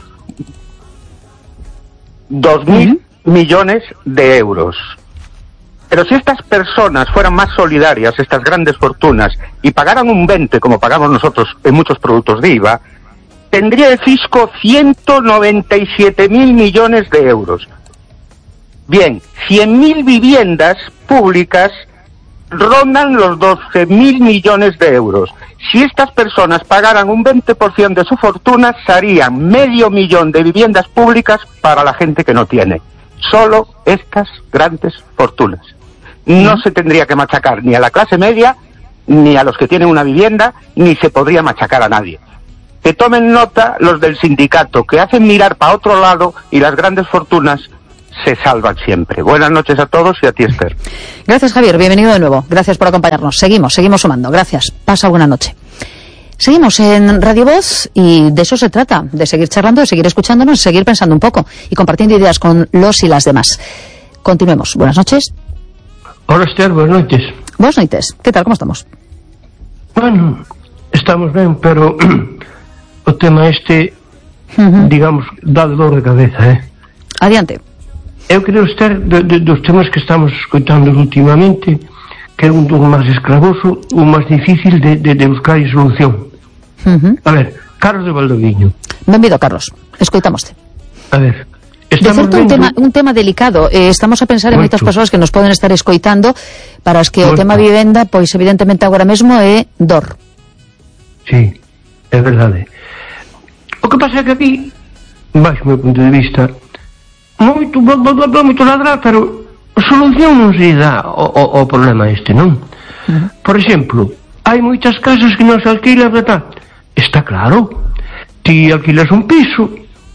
dos mil millones de euros. Pero si estas personas fueran más solidarias, estas grandes fortunas, y pagaran un veinte, como pagamos nosotros en muchos productos de I V A, tendría el fisco ciento noventa y siete mil millones de euros. Bien, cien mil viviendas públicas rondan los doce mil millones de euros. Si estas personas pagaran un veinte por ciento de su fortuna, serían medio millón de viviendas públicas para la gente que no tiene. Solo estas grandes fortunas. No se tendría que machacar ni a la clase media, ni a los que tienen una vivienda, ni se podría machacar a nadie. que tomen nota los del sindicato, que hacen mirar para otro lado y las grandes fortunas se salvan siempre. Buenas noches a todos y a ti, Esther. Gracias, Javier. Bienvenido de nuevo. Gracias por acompañarnos. Seguimos, seguimos sumando. Gracias. Pasa buena noche. Seguimos en Radio Voz y de eso se trata, de seguir charlando, de seguir escuchándonos, de seguir pensando un poco y compartiendo ideas con los y las demás. Continuemos. Buenas noches. Hola, Esther. Buenas noches. Buenas noches. ¿Qué tal? ¿Cómo estamos? Bueno, estamos ben, pero o tema este, uh-huh. digamos, dá dor de cabeza, eh? Adiante. Eu creo, Esther, de, de, dos temas que estamos escoitando últimamente, que é un dos máis escravoso, o máis difícil de, de, de buscar solución. Uh-huh. A ver, Carlos de Valdoviño. Benvido, Carlos. Escoitamoste. A ver, de certo, un tema, un tema delicado. Eh, estamos a pensar en moitas persoas que nos poden estar escoitando para as que Moito. O tema vivenda, pois evidentemente agora mesmo é dor. Sí, é verdade. O que pasa é que aquí, baixo o meu punto de vista, moito, moito ladrar, pero solución non se dá ao, ao problema este, non? Uh-huh. Por exemplo, hai moitas casas que non se alquilan, verdad? Está claro. Ti alquilas un piso,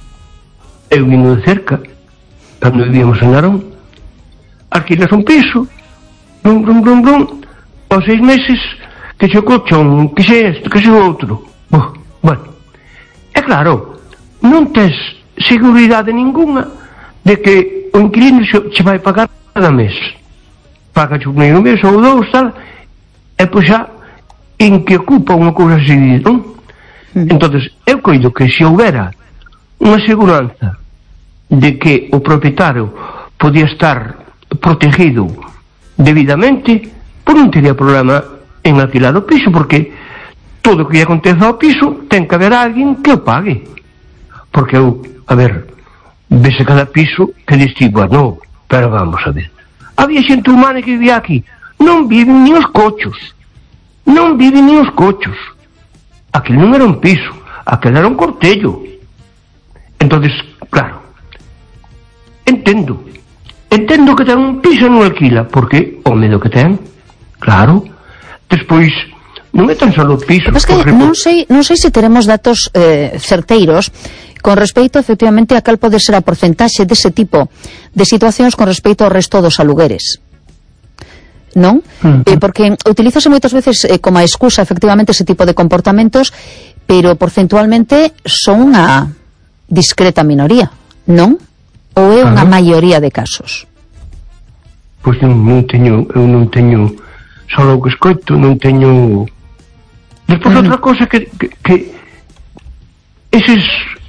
eu vino de cerca, cando vivíamos en Narón, alquilas un piso, blum, blum, blum, blum, aos seis meses que xe o colchón, que xe este, que xe o outro. Oh, bueno, é claro, non tes seguridade ninguna de que o inquilino xe vai pagar cada mes. Paga o primeiro mes ou dous, tal, e pois xa en que ocupa unha cousa así, non? Mm. Entonces, eu coido que se houbera unha seguranza de que o propietario podía estar protegido debidamente, pois non teria problema en alquilar o piso, porque todo o que acontece ao piso ten que haber alguén que o pague. Porque eu, a ver, vese cada piso que diste, bueno, pero vamos a ver, había xente humana que vivía aquí, non viven ni os cochos, non viven ni os cochos. Aquel non era un piso, aquel era un cortello. Entonces, claro, entendo entendo que ten un piso e non alquila, porque o medo que ten, claro. Despois, non é tan só o piso. Mas que non sei, non sei se teremos datos eh, certeiros con respecto, efectivamente, a cal pode ser a porcentaxe dese tipo de situacións con respecto ao resto dos alugueres. Non? Uh-huh. Eh, porque utilízase moitas veces eh, como a excusa, efectivamente, ese tipo de comportamentos, pero porcentualmente son unha discreta minoría, non? Ou é unha uh-huh. maioría de casos? Pois non, non teño, eu non teño, só o que escoito, non teño. Despois uh-huh. outra cosa que, que, que eses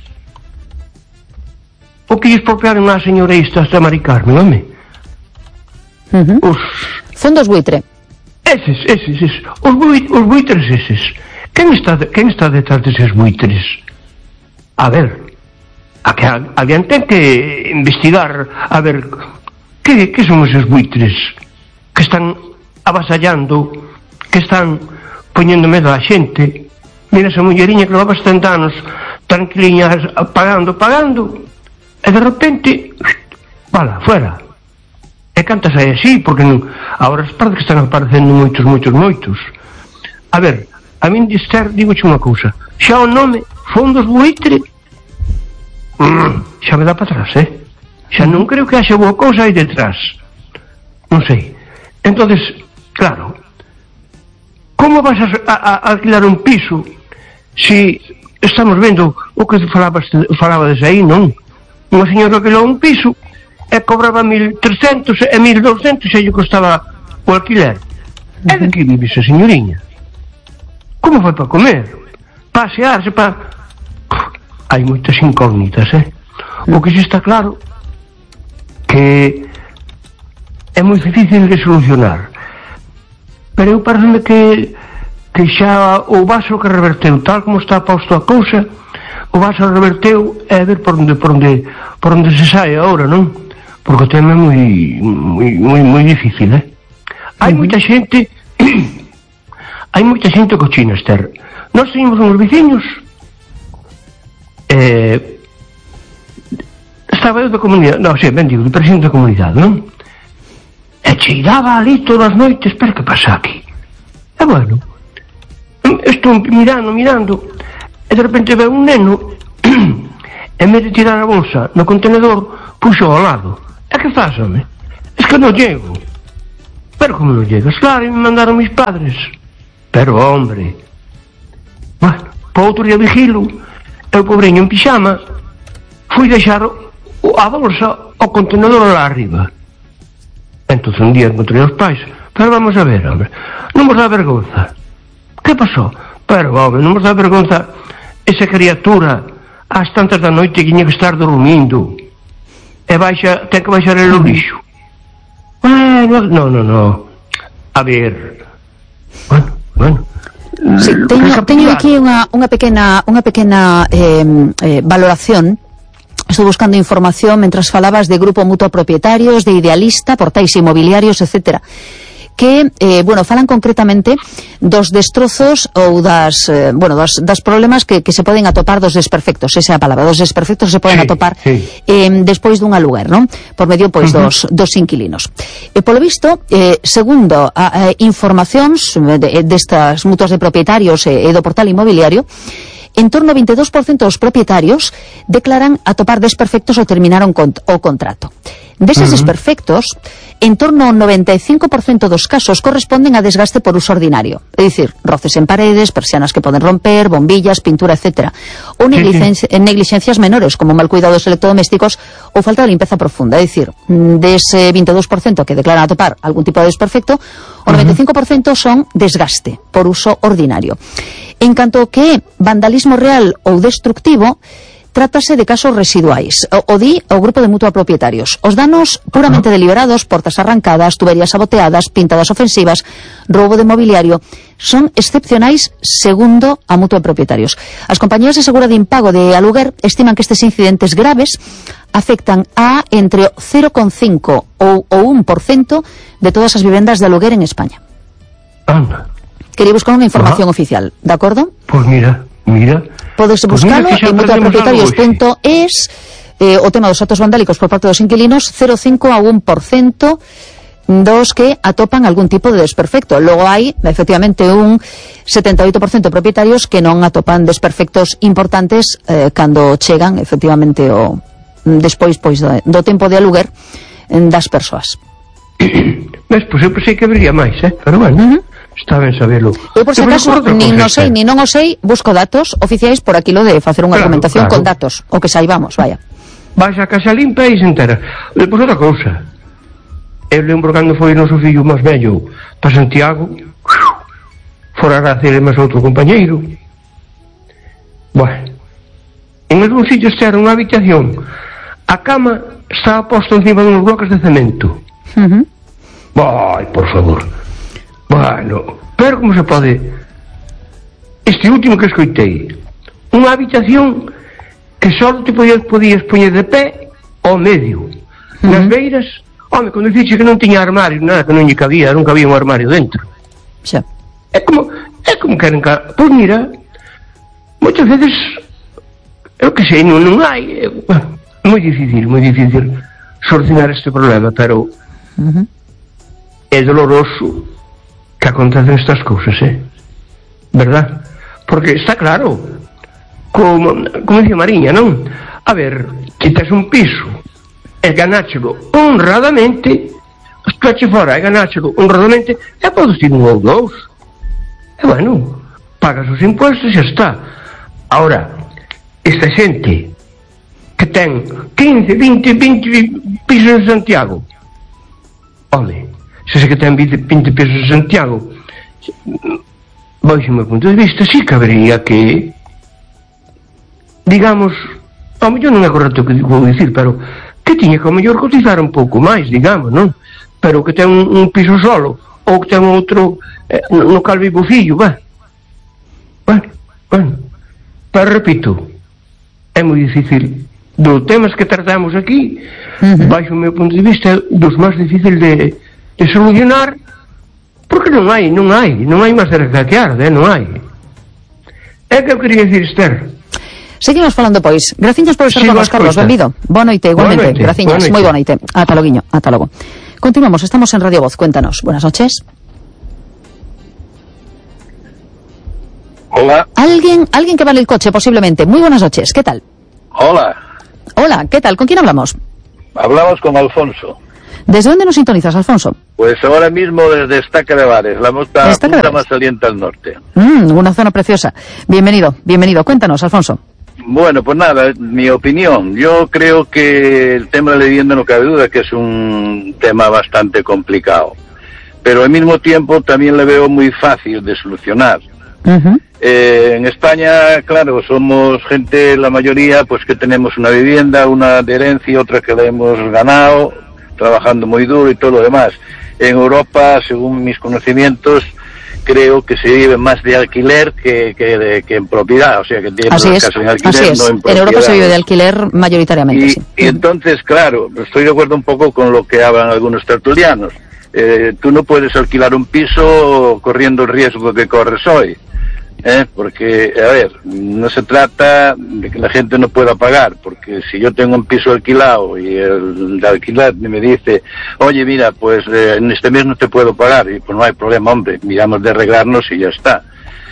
o que lles expropiaron a señora esta hasta Mari Carmen, home? Uh-huh. Os fondos buitre. Eses, eses, eses. Os, bui, os buitres eses. Quen está, de, quen está detrás deses buitres? A ver, a que a, alguén ten que investigar, a ver, que, que son eses buitres que están avasallando, que están poñendo medo á xente. Mira esa mulleriña que levaba setenta anos tranquiliña, pagando, pagando, e de repente, vala, fuera. E cantas aí así, porque non, agora parece que están aparecendo moitos, moitos, moitos. A ver, a min de Esther, digoche unha cousa, xa o nome fondos buitre, mm, xa me dá para atrás, eh? Xa non creo que haxa boa cousa aí detrás. Non sei. Entonces, claro, como vas a, a, a alquilar un piso si estamos vendo o que falabas, falabades aí, non? Unha señora que alquilou un piso e cobraba mil trescentos e mil doscentos e lle costaba o alquiler. Uh-huh. E de que vive esa señoriña? Como foi para comer? Para asearse, para... Hai moitas incógnitas, eh? Uh-huh. O que xa está claro que é moi difícil de solucionar, pero eu parece que que xa o vaso que reverteu, tal como está posto a cousa, o vaso reverteu, é a ver por onde por onde por onde se sai agora, non? Porque o tema é moi moi moi moi difícil, eh? Hai moita xente hai moita xente cochina, Esther. Nós teníamos uns veciños, eh estaba eu da comunidade, non, sei, ben digo, de presidente da comunidade, non? E cheiraba ali todas as noites, pero que pasa aquí? E bueno, estou mirando, mirando, e de repente ve un neno en vez de tirar a bolsa no contenedor, puxo ao lado. E que faz, home? Es que non llego. Pero como non llegas? Claro, e me mandaron mis padres. Pero, hombre, bueno, para outro día vigilo, eu pobreño en pixama fui deixar a bolsa ao contenedor lá arriba. Entón un día encontrei os pais. Pero vamos a ver, hombre, non vos dá vergonza. Que pasou? Pero, hombre, non vos dá vergonza esa criatura ás tantas da noite que tiña que estar dormindo e baixa, ten que baixar el o lixo. Bueno, no, no, no. A ver. Bueno, bueno. Sí, teño, teño aquí unha, unha pequena, unha pequena eh, eh, valoración. Estou buscando información mentras falabas de grupo mutuo propietarios, de Idealista, portais inmobiliarios, etcétera, que, eh, bueno, falan concretamente dos destrozos ou das, eh, bueno, das, das problemas que, que se poden atopar dos desperfectos, esa é a palabra, dos desperfectos se poden sí, atopar sí. Eh, despois dun aluguer, non? Por medio, pois, uh-huh. dos, dos inquilinos. E, polo visto, eh, segundo a, a informacións de, destas mutuas de propietarios e, e do portal inmobiliario, en torno ao veintidós por cento dos propietarios declaran atopar desperfectos ou terminaron con, o contrato. Deses uh-huh. desperfectos, en torno ao noventa e cinco por cento dos casos corresponden a desgaste por uso ordinario, é dicir, roces en paredes, persianas que poden romper, bombillas, pintura, etcétera, ou negligencias, negligencias menores como mal cuidado dos electrodomésticos ou falta de limpeza profunda, é dicir, dese veintidós por cento que declaran atopar algún tipo de desperfecto, o noventa e cinco por cento son desgaste por uso ordinario. En canto que vandalismo real ou destructivo, trátase de casos residuais. O, o di o grupo de mutua propietarios. Os danos puramente deliberados, portas arrancadas, tuberías saboteadas, pintadas ofensivas, roubo de mobiliario, son excepcionais segundo a mutua propietarios. As compañías de seguro de impago de aluguer estiman que estes incidentes graves afectan a entre o cero coma cinco ou o un por cento de todas as vivendas de aluguer en España. Anda. Quería buscar unha información ah. oficial, de acordo? Pois mira, mira. Podes buscalo pues en mutuapropietarios punto es, eh, o tema dos actos vandálicos por parte dos inquilinos, cero coma cinco a un por cento dos que atopan algún tipo de desperfecto. Logo hai, efectivamente, un setenta e oito por cento de propietarios que non atopan desperfectos importantes eh, cando chegan, efectivamente, o despois pois do, do tempo de aluguer das persoas. Ves, pois eu pensei que habría máis, eh? Pero bueno, uh-huh. Está ben sabelo. Eu, por si acaso, nin non sei, nin non o sei, busco datos oficiais por aquilo de facer unha claro, argumentación claro. Con datos, o que saibamos, vaya. Vais a casa limpa e se entera. Depois outra cousa. Eu lembro cando foi noso fillo máis vello para Santiago, fora a hacer máis outro compañeiro. Bueno, en algún sitio era unha habitación, a cama estaba posta encima de uns bloques de cemento. Uh-huh. Ai, por favor. Bueno, pero como se pode? Este último que escoitei, unha habitación que só te podías, podías poñer de pé ao medio, uh-huh. Nas beiras, home, cando dixi que non tiña armario, nada, que non lle cabía, non cabía un armario dentro. Xa. É como, é como queren ca... Pois mira, moitas veces, eu que sei, non, non hai, é, bueno, moi difícil, moi difícil solucionar este problema, pero uh-huh. É doloroso que acontecen estas cousas, eh? Verdad? Porque está claro, como, como dicía Mariña, non? A ver, que tes un piso e ganáchelo honradamente, estuache fora e ganáchelo honradamente, e podes ir un ou dous. E bueno, pagas os impuestos e xa está. Ahora, esta xente que ten quince, vinte, vinte pisos en Santiago, home, se se que ten vinte pisos en Santiago, baixo o meu punto de vista, sí que habería que, digamos, ao mellor non é correcto o que vou dicir, pero que tiña que ao mellor cotizar un pouco máis, digamos, non? Pero que ten un, un piso solo, ou que ten outro eh, no cal vivo fillo, va. Bueno, bueno, pero repito, é moi difícil. Dos temas que tratamos aquí, uh-huh. Baixo o meu punto de vista, dos máis difícil de de solucionar, porque non hai, non hai, non hai máis de rescatear, eh, non hai. É que eu quería dicir, Esther. Seguimos falando, pois. Graciñas por estar sí, con nos, Carlos, benvido. Boa noite, igualmente. Graciñas, moi boa noite. Ata loguiño, ata logo. Continuamos, estamos en Radio Voz, cuéntanos. Buenas noches. Hola. Alguien, alguien que vale el coche, posiblemente. Muy buenas noches, ¿qué tal? Hola. Hola, ¿qué tal? ¿Con quién hablamos? Hablamos con Alfonso. ¿Desde dónde nos sintonizas, Alfonso? Pues ahora mismo desde Estaca de Bares, la mota punta más saliente al norte. Mm, una zona preciosa. Bienvenido, bienvenido. Cuéntanos, Alfonso. Bueno, pues nada, mi opinión. Yo creo que el tema de la vivienda no cabe duda que es un tema bastante complicado. Pero al mismo tiempo también le veo muy fácil de solucionar. Uh-huh. Eh, en España, claro, somos gente, la mayoría, pues que tenemos una vivienda, una de herencia, otra que la hemos ganado, trabajando muy duro y todo lo demás. En Europa, según mis conocimientos, creo que se vive más de alquiler que, que, de, que en propiedad, o sea que tiene las casas en alquiler, así es. No en propiedad. En Europa se vive de alquiler mayoritariamente, y, sí. Y entonces, claro, estoy de acuerdo un poco con lo que hablan algunos tertulianos. Eh, tú no puedes alquilar un piso corriendo el riesgo que corres hoy. ¿Eh? Porque, a ver, no se trata de que la gente no pueda pagar, porque si yo tengo un piso alquilado y el de alquiler me dice, oye, mira, pues eh, en este mes no te puedo pagar, y pues no hay problema, hombre, miramos de arreglarnos y ya está.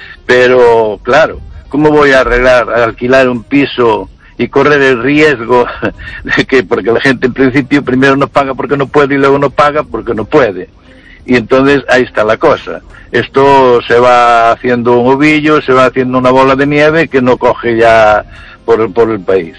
Pero, claro, ¿cómo voy a arreglar, a alquilar un piso y correr el riesgo de que, porque la gente en principio primero no paga porque no puede y luego no paga porque no puede? Y entonces ahí está la cosa. Esto se va haciendo un ovillo, se va haciendo una bola de nieve que no coge ya por, por el país.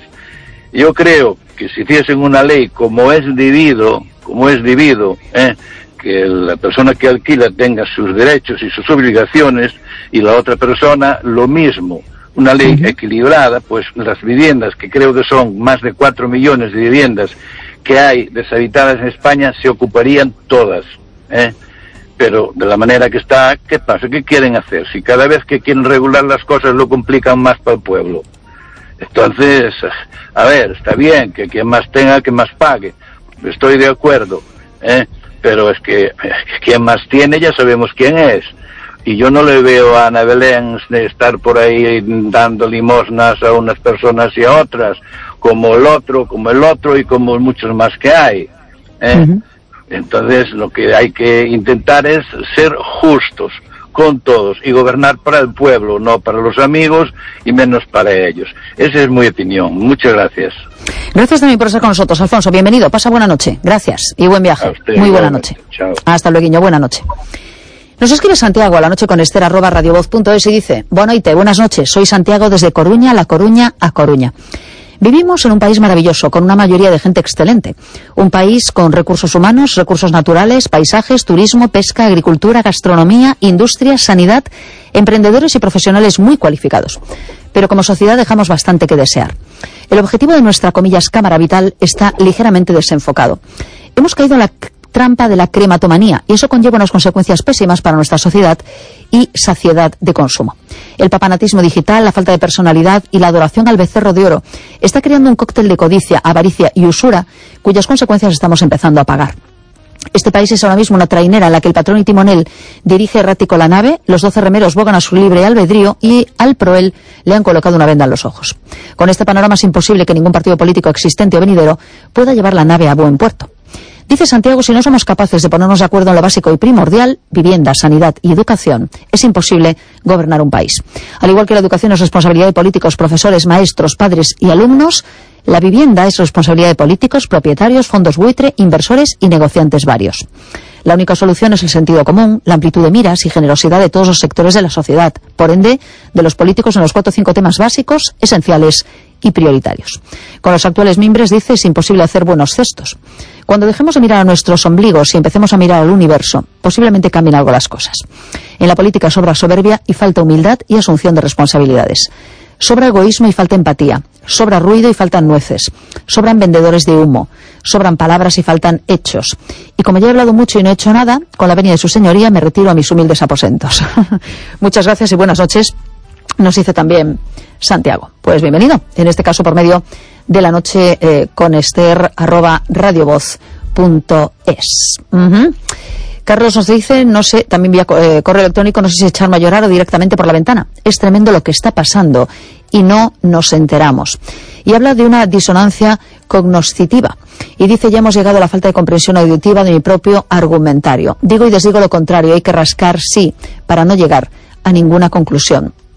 Yo creo que si hiciesen una ley como es debido, como es debido, ¿eh? que la persona que alquila tenga sus derechos y sus obligaciones y la otra persona lo mismo, una ley equilibrada, pues las viviendas, que creo que son más de cuatro millones de viviendas que hay deshabitadas en España, se ocuparían todas. ¿Eh? Pero de la manera que está, ¿qué pasa? ¿Qué quieren hacer? Si cada vez que quieren regular las cosas lo complican más para el pueblo. Entonces, a ver, está bien que quien más tenga, que más pague. Estoy de acuerdo, ¿eh? Pero es que, que quien más tiene ya sabemos quién es. Y yo no le veo a Ana Belén de estar por ahí dando limosnas a unas personas y a otras, como el otro, como el otro y como muchos más que hay, ¿eh? Uh-huh. Entonces lo que hay que intentar es ser justos con todos y gobernar para el pueblo, no para los amigos y menos para ellos. Esa es mi opinión. Muchas gracias. Gracias también por estar con nosotros, Alfonso. Bienvenido. Pasa buena noche. Gracias y buen viaje. Usted, muy buena noche. Chao. Hasta luego. Buena noche. Nos escribe Santiago a la noche con Esther arroba radiovoz punto es y dice: Buenas noches, buenas noches. Soy Santiago desde Coruña, La Coruña a Coruña. Vivimos en un país maravilloso, con una mayoría de gente excelente. Un país con recursos humanos, recursos naturales, paisajes, turismo, pesca, agricultura, gastronomía, industria, sanidad, emprendedores y profesionales muy cualificados. Pero como sociedad dejamos bastante que desear. El objetivo de nuestra, comillas, cámara vital está ligeramente desenfocado. Hemos caído en la trampa de la crematomanía y eso conlleva unas consecuencias pésimas para nuestra sociedad y saciedad de consumo. El papanatismo digital, la falta de personalidad y la adoración al becerro de oro está creando un cóctel de codicia, avaricia y usura cuyas consecuencias estamos empezando a pagar. Este país es ahora mismo una trainera en la que el patrón y timonel dirige errático la nave, los doce remeros bogan a su libre albedrío y al proel le han colocado una venda en los ojos. Con este panorama es imposible que ningún partido político existente o venidero pueda llevar la nave a buen puerto. Dice Santiago, si no somos capaces de ponernos de acuerdo en lo básico y primordial, vivienda, sanidad y educación, es imposible gobernar un país. Al igual que la educación es responsabilidad de políticos, profesores, maestros, padres y alumnos, la vivienda es responsabilidad de políticos, propietarios, fondos buitre, inversores y negociantes varios. La única solución es el sentido común, la amplitud de miras y generosidad de todos los sectores de la sociedad, por ende, de los políticos en los cuatro o cinco temas básicos, esenciales y prioritarios. Con los actuales mimbres, dice, es imposible hacer buenos cestos. Cuando dejemos de mirar a nuestros ombligos y empecemos a mirar al universo, posiblemente cambien algo las cosas. En la política sobra soberbia y falta humildad y asunción de responsabilidades. Sobra egoísmo y falta empatía. Sobra ruido y faltan nueces. Sobran vendedores de humo. Sobran palabras y faltan hechos. Y como ya he hablado mucho y no he hecho nada, con la venia de su señoría me retiro a mis humildes aposentos. Muchas gracias y buenas noches. Nos dice también Santiago. Pues bienvenido, en este caso por medio de la noche eh, con Esther arroba radiovoz punto es. Uh-huh. Carlos nos dice, no sé, también vía eh, correo electrónico, no sé si echarme a llorar o directamente por la ventana. Es tremendo lo que está pasando y no nos enteramos. Y habla de una disonancia cognoscitiva. Y dice, ya hemos llegado a la falta de comprensión auditiva de mi propio argumentario. Digo y desdigo lo contrario, hay que rascar, sí, para no llegar a ninguna conclusión.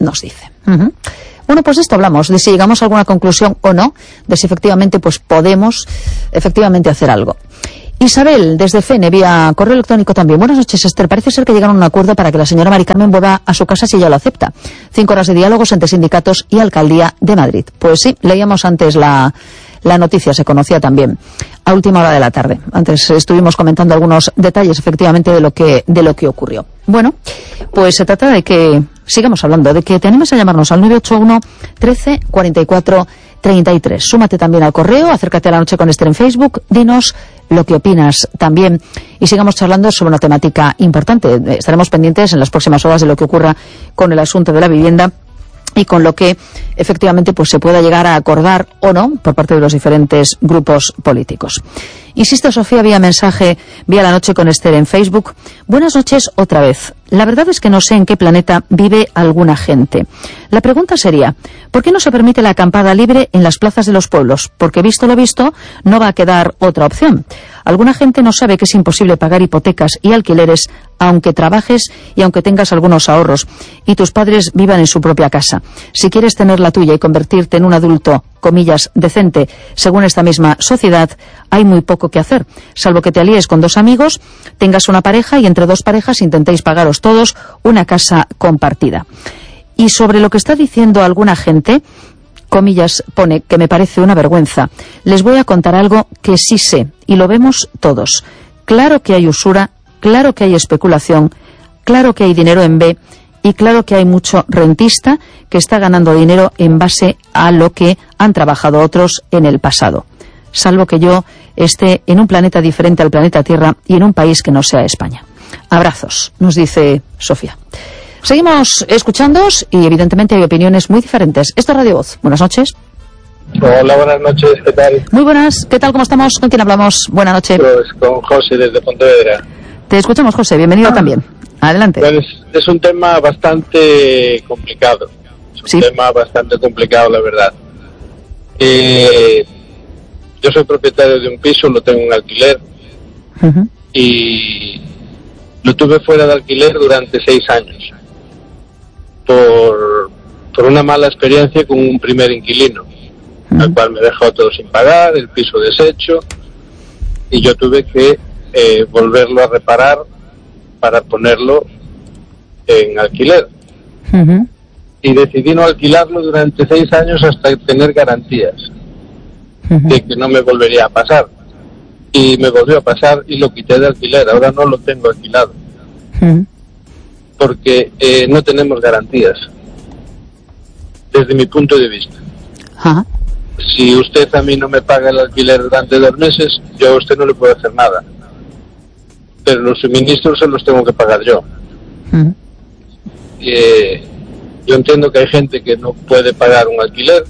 nos dice. Uh-huh. Bueno, pues de esto hablamos, de si llegamos a alguna conclusión o no, de si efectivamente pues podemos efectivamente hacer algo. Isabel, desde Fene, vía correo electrónico también. Buenas noches, Esther. Parece ser que llegaron a un acuerdo para que la señora Mari Carmen vuelva a su casa si ella lo acepta. Cinco horas de diálogos entre sindicatos y Alcaldía de Madrid. Pues sí, leíamos antes la, la noticia, se conocía también a última hora de la tarde. Antes estuvimos comentando algunos detalles, efectivamente, de lo que, de lo que ocurrió. Bueno, pues se trata de que sigamos hablando, de que te animes a llamarnos al nueve ocho uno, trece, cuarenta y cuatro, treinta y tres. Súmate también al correo, acércate a La Noche con Esther en Facebook, dinos lo que opinas también y sigamos charlando sobre una temática importante. Estaremos pendientes en las próximas horas de lo que ocurra con el asunto de la vivienda y con lo que efectivamente pues se pueda llegar a acordar o no por parte de los diferentes grupos políticos. Insisto, Sofía, vía mensaje, vía La Noche con Esther en Facebook. Buenas noches otra vez. La verdad es que no sé en qué planeta vive alguna gente. La pregunta sería, ¿por qué no se permite la acampada libre en las plazas de los pueblos? Porque visto lo visto, no va a quedar otra opción. Alguna gente no sabe que es imposible pagar hipotecas y alquileres aunque trabajes y aunque tengas algunos ahorros y tus padres vivan en su propia casa. Si quieres tener la tuya y convertirte en un adulto, comillas, decente, según esta misma sociedad, hay muy poco que hacer, salvo que te alíes con dos amigos, tengas una pareja y entre dos parejas intentéis pagaros todos una casa compartida. Y sobre lo que está diciendo alguna gente, comillas, pone que me parece una vergüenza, les voy a contar algo que sí sé, y lo vemos todos. Claro que hay usura, claro que hay especulación, claro que hay dinero en B, y claro que hay mucho rentista que está ganando dinero en base a lo que han trabajado otros en el pasado. Salvo que yo esté en un planeta diferente al planeta Tierra y en un país que no sea España. Abrazos, nos dice Sofía. Seguimos escuchándoos y evidentemente hay opiniones muy diferentes. Esto es Radio Voz. Buenas noches. Hola, buenas noches, ¿qué tal? Muy buenas, ¿qué tal? ¿Cómo estamos? ¿Con quién hablamos? Buenas noches. Pues con José desde Pontevedra. Te escuchamos, José, bienvenido ah. también. Adelante. Pues es un tema bastante complicado. Es un ¿Sí? tema bastante complicado, la verdad. Eh, yo soy propietario de un piso, lo tengo en alquiler. Uh-huh. Y lo tuve fuera de alquiler durante seis años. Por, por una mala experiencia con un primer inquilino, uh-huh. al cual me dejó todo sin pagar, el piso deshecho, y yo tuve que eh, volverlo a reparar para ponerlo en alquiler. Uh-huh. Y decidí no alquilarlo durante seis años hasta tener garantías uh-huh. de que no me volvería a pasar. Y me volvió a pasar y lo quité de alquiler. Ahora no lo tengo alquilado. Uh-huh. Porque eh, no tenemos garantías, desde mi punto de vista. Uh-huh. Si usted a mí no me paga el alquiler durante dos meses, yo a usted no le puedo hacer nada. Pero los suministros se los tengo que pagar yo. Uh-huh. Eh, yo entiendo que hay gente que no puede pagar un alquiler.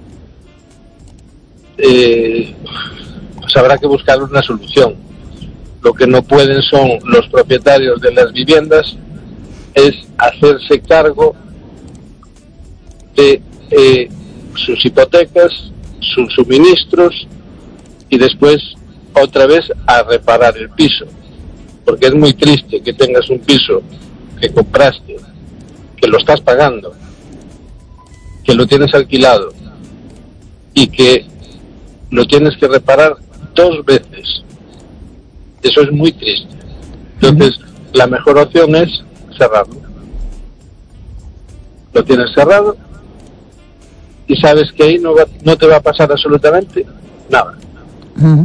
Eh, pues habrá que buscar una solución. Lo que no pueden son los propietarios de las viviendas es hacerse cargo de eh, sus hipotecas, sus suministros y después otra vez a reparar el piso. Porque es muy triste que tengas un piso que compraste, que lo estás pagando, que lo tienes alquilado y que lo tienes que reparar dos veces. Eso es muy triste. Entonces, uh-huh. la mejor opción es cerrarlo. Lo tienes cerrado y sabes que ahí no, va, no te va a pasar absolutamente nada. Uh-huh.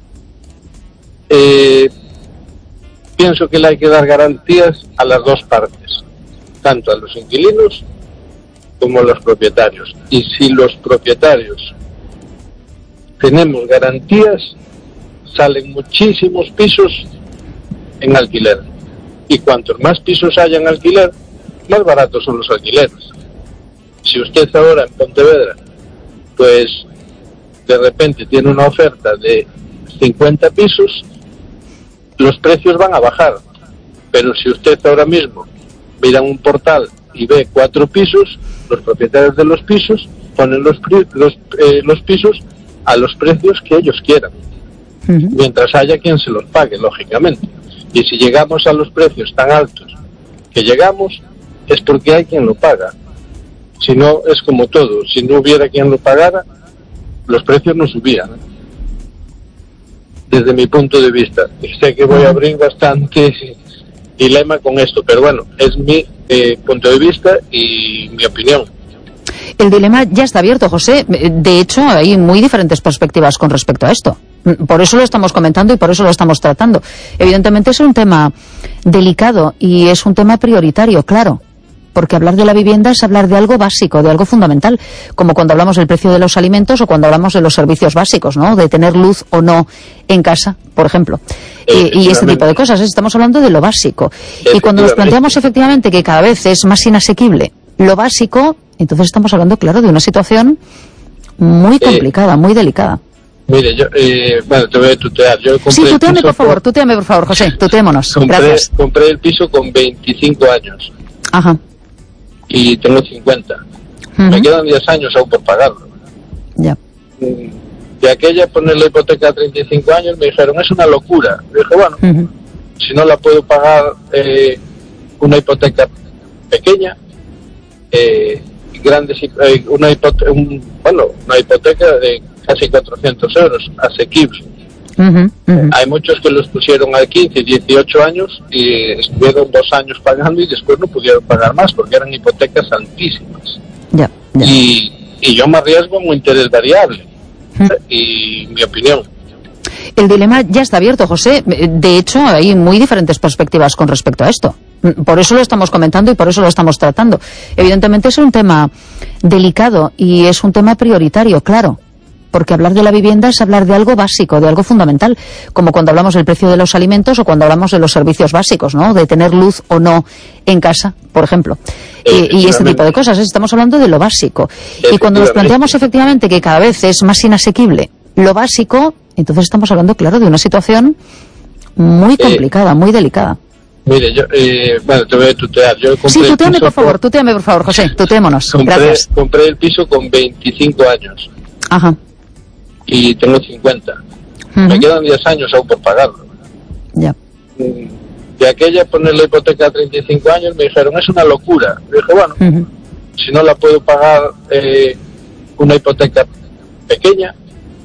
Eh... Pienso que le hay que dar garantías a las dos partes, tanto a los inquilinos como a los propietarios. Y si los propietarios tenemos garantías, salen muchísimos pisos en alquiler. Y cuantos más pisos haya en alquiler, más baratos son los alquileres. Si usted ahora en Pontevedra, pues de repente tiene una oferta de cincuenta pisos, los precios van a bajar, pero si usted ahora mismo mira un portal y ve cuatro pisos, los propietarios de los pisos ponen los, los, eh, los pisos a los precios que ellos quieran, uh-huh. mientras haya quien se los pague, lógicamente. Y si llegamos a los precios tan altos que llegamos, es porque hay quien lo paga. Si no, es como todo. Si no hubiera quien lo pagara, los precios no subían. Desde mi punto de vista. Sé que voy a abrir bastante dilema con esto, pero bueno, es mi eh, punto de vista y mi opinión. El dilema ya está abierto, José. De hecho, hay muy diferentes perspectivas con respecto a esto. Por eso lo estamos comentando y por eso lo estamos tratando. Evidentemente es un tema delicado y es un tema prioritario, claro. Porque hablar de la vivienda es hablar de algo básico, de algo fundamental, como cuando hablamos del precio de los alimentos o cuando hablamos de los servicios básicos, ¿no? De tener luz o no en casa, por ejemplo. Eh, y este tipo de cosas. Estamos hablando de lo básico. Y cuando nos planteamos efectivamente que cada vez es más inasequible lo básico, entonces estamos hablando, claro, de una situación muy complicada, eh, muy delicada. Mire, yo, eh, bueno, te voy a tutear. Yo compré sí, tuteame, por favor, tuteame, por favor, José, tuteémonos. Compré, Gracias. Compré el piso con veinticinco años. Ajá. Y tengo cincuenta. Uh-huh. Me quedan diez años aún por pagarlo. Ya. De aquella poner la hipoteca a treinta y cinco años me dijeron, es una locura. Y dije, bueno, uh-huh. si no la puedo pagar eh, una hipoteca pequeña, eh, grandes, eh, una, hipoteca, un, bueno, una hipoteca de casi cuatrocientos euros, asequible. Uh-huh, uh-huh. Hay muchos que los pusieron a quince y dieciocho años y estuvieron dos años pagando y después no pudieron pagar más porque eran hipotecas altísimas. Ya, ya. Y, y yo me arriesgo a un interés variable. Uh-huh. Y mi opinión. El dilema ya está abierto, José. De hecho, hay muy diferentes perspectivas con respecto a esto. Por eso lo estamos comentando y por eso lo estamos tratando. Evidentemente es un tema delicado y es un tema prioritario, claro. Porque hablar de la vivienda es hablar de algo básico, de algo fundamental, como cuando hablamos del precio de los alimentos o cuando hablamos de los servicios básicos, ¿no? De tener luz o no en casa, por ejemplo. Eh, y este tipo de cosas. Estamos hablando de lo básico. Y cuando nos planteamos efectivamente que cada vez es más inasequible lo básico, entonces estamos hablando, claro, de una situación muy complicada, eh, muy delicada. Mire, yo, eh, bueno, te voy a tutear. Yo compré sí, tuteame, por favor, tuteame, por favor, José, tuteémonos. Compré, Gracias. Compré el piso con veinticinco años. Ajá. Y tengo cincuenta. Uh-huh. Me quedan diez años aún por pagarlo. Ya. De aquella poner la hipoteca a treinta y cinco años me dijeron, es una locura. Y dije, bueno, uh-huh. si no la puedo pagar eh, una hipoteca pequeña,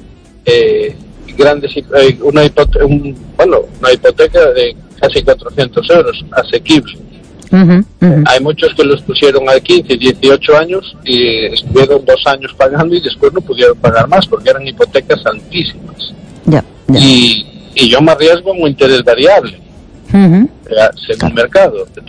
eh, grandes, eh, una, hipoteca, un, bueno, una hipoteca de casi cuatrocientos euros, asequible. Uh-huh, uh-huh. Hay muchos que los pusieron a quince y dieciocho años y estuvieron dos años pagando y después no pudieron pagar más porque eran hipotecas altísimas. Ya, ya. Y, y yo me arriesgo a un interés variable, uh-huh. según claro. mercado.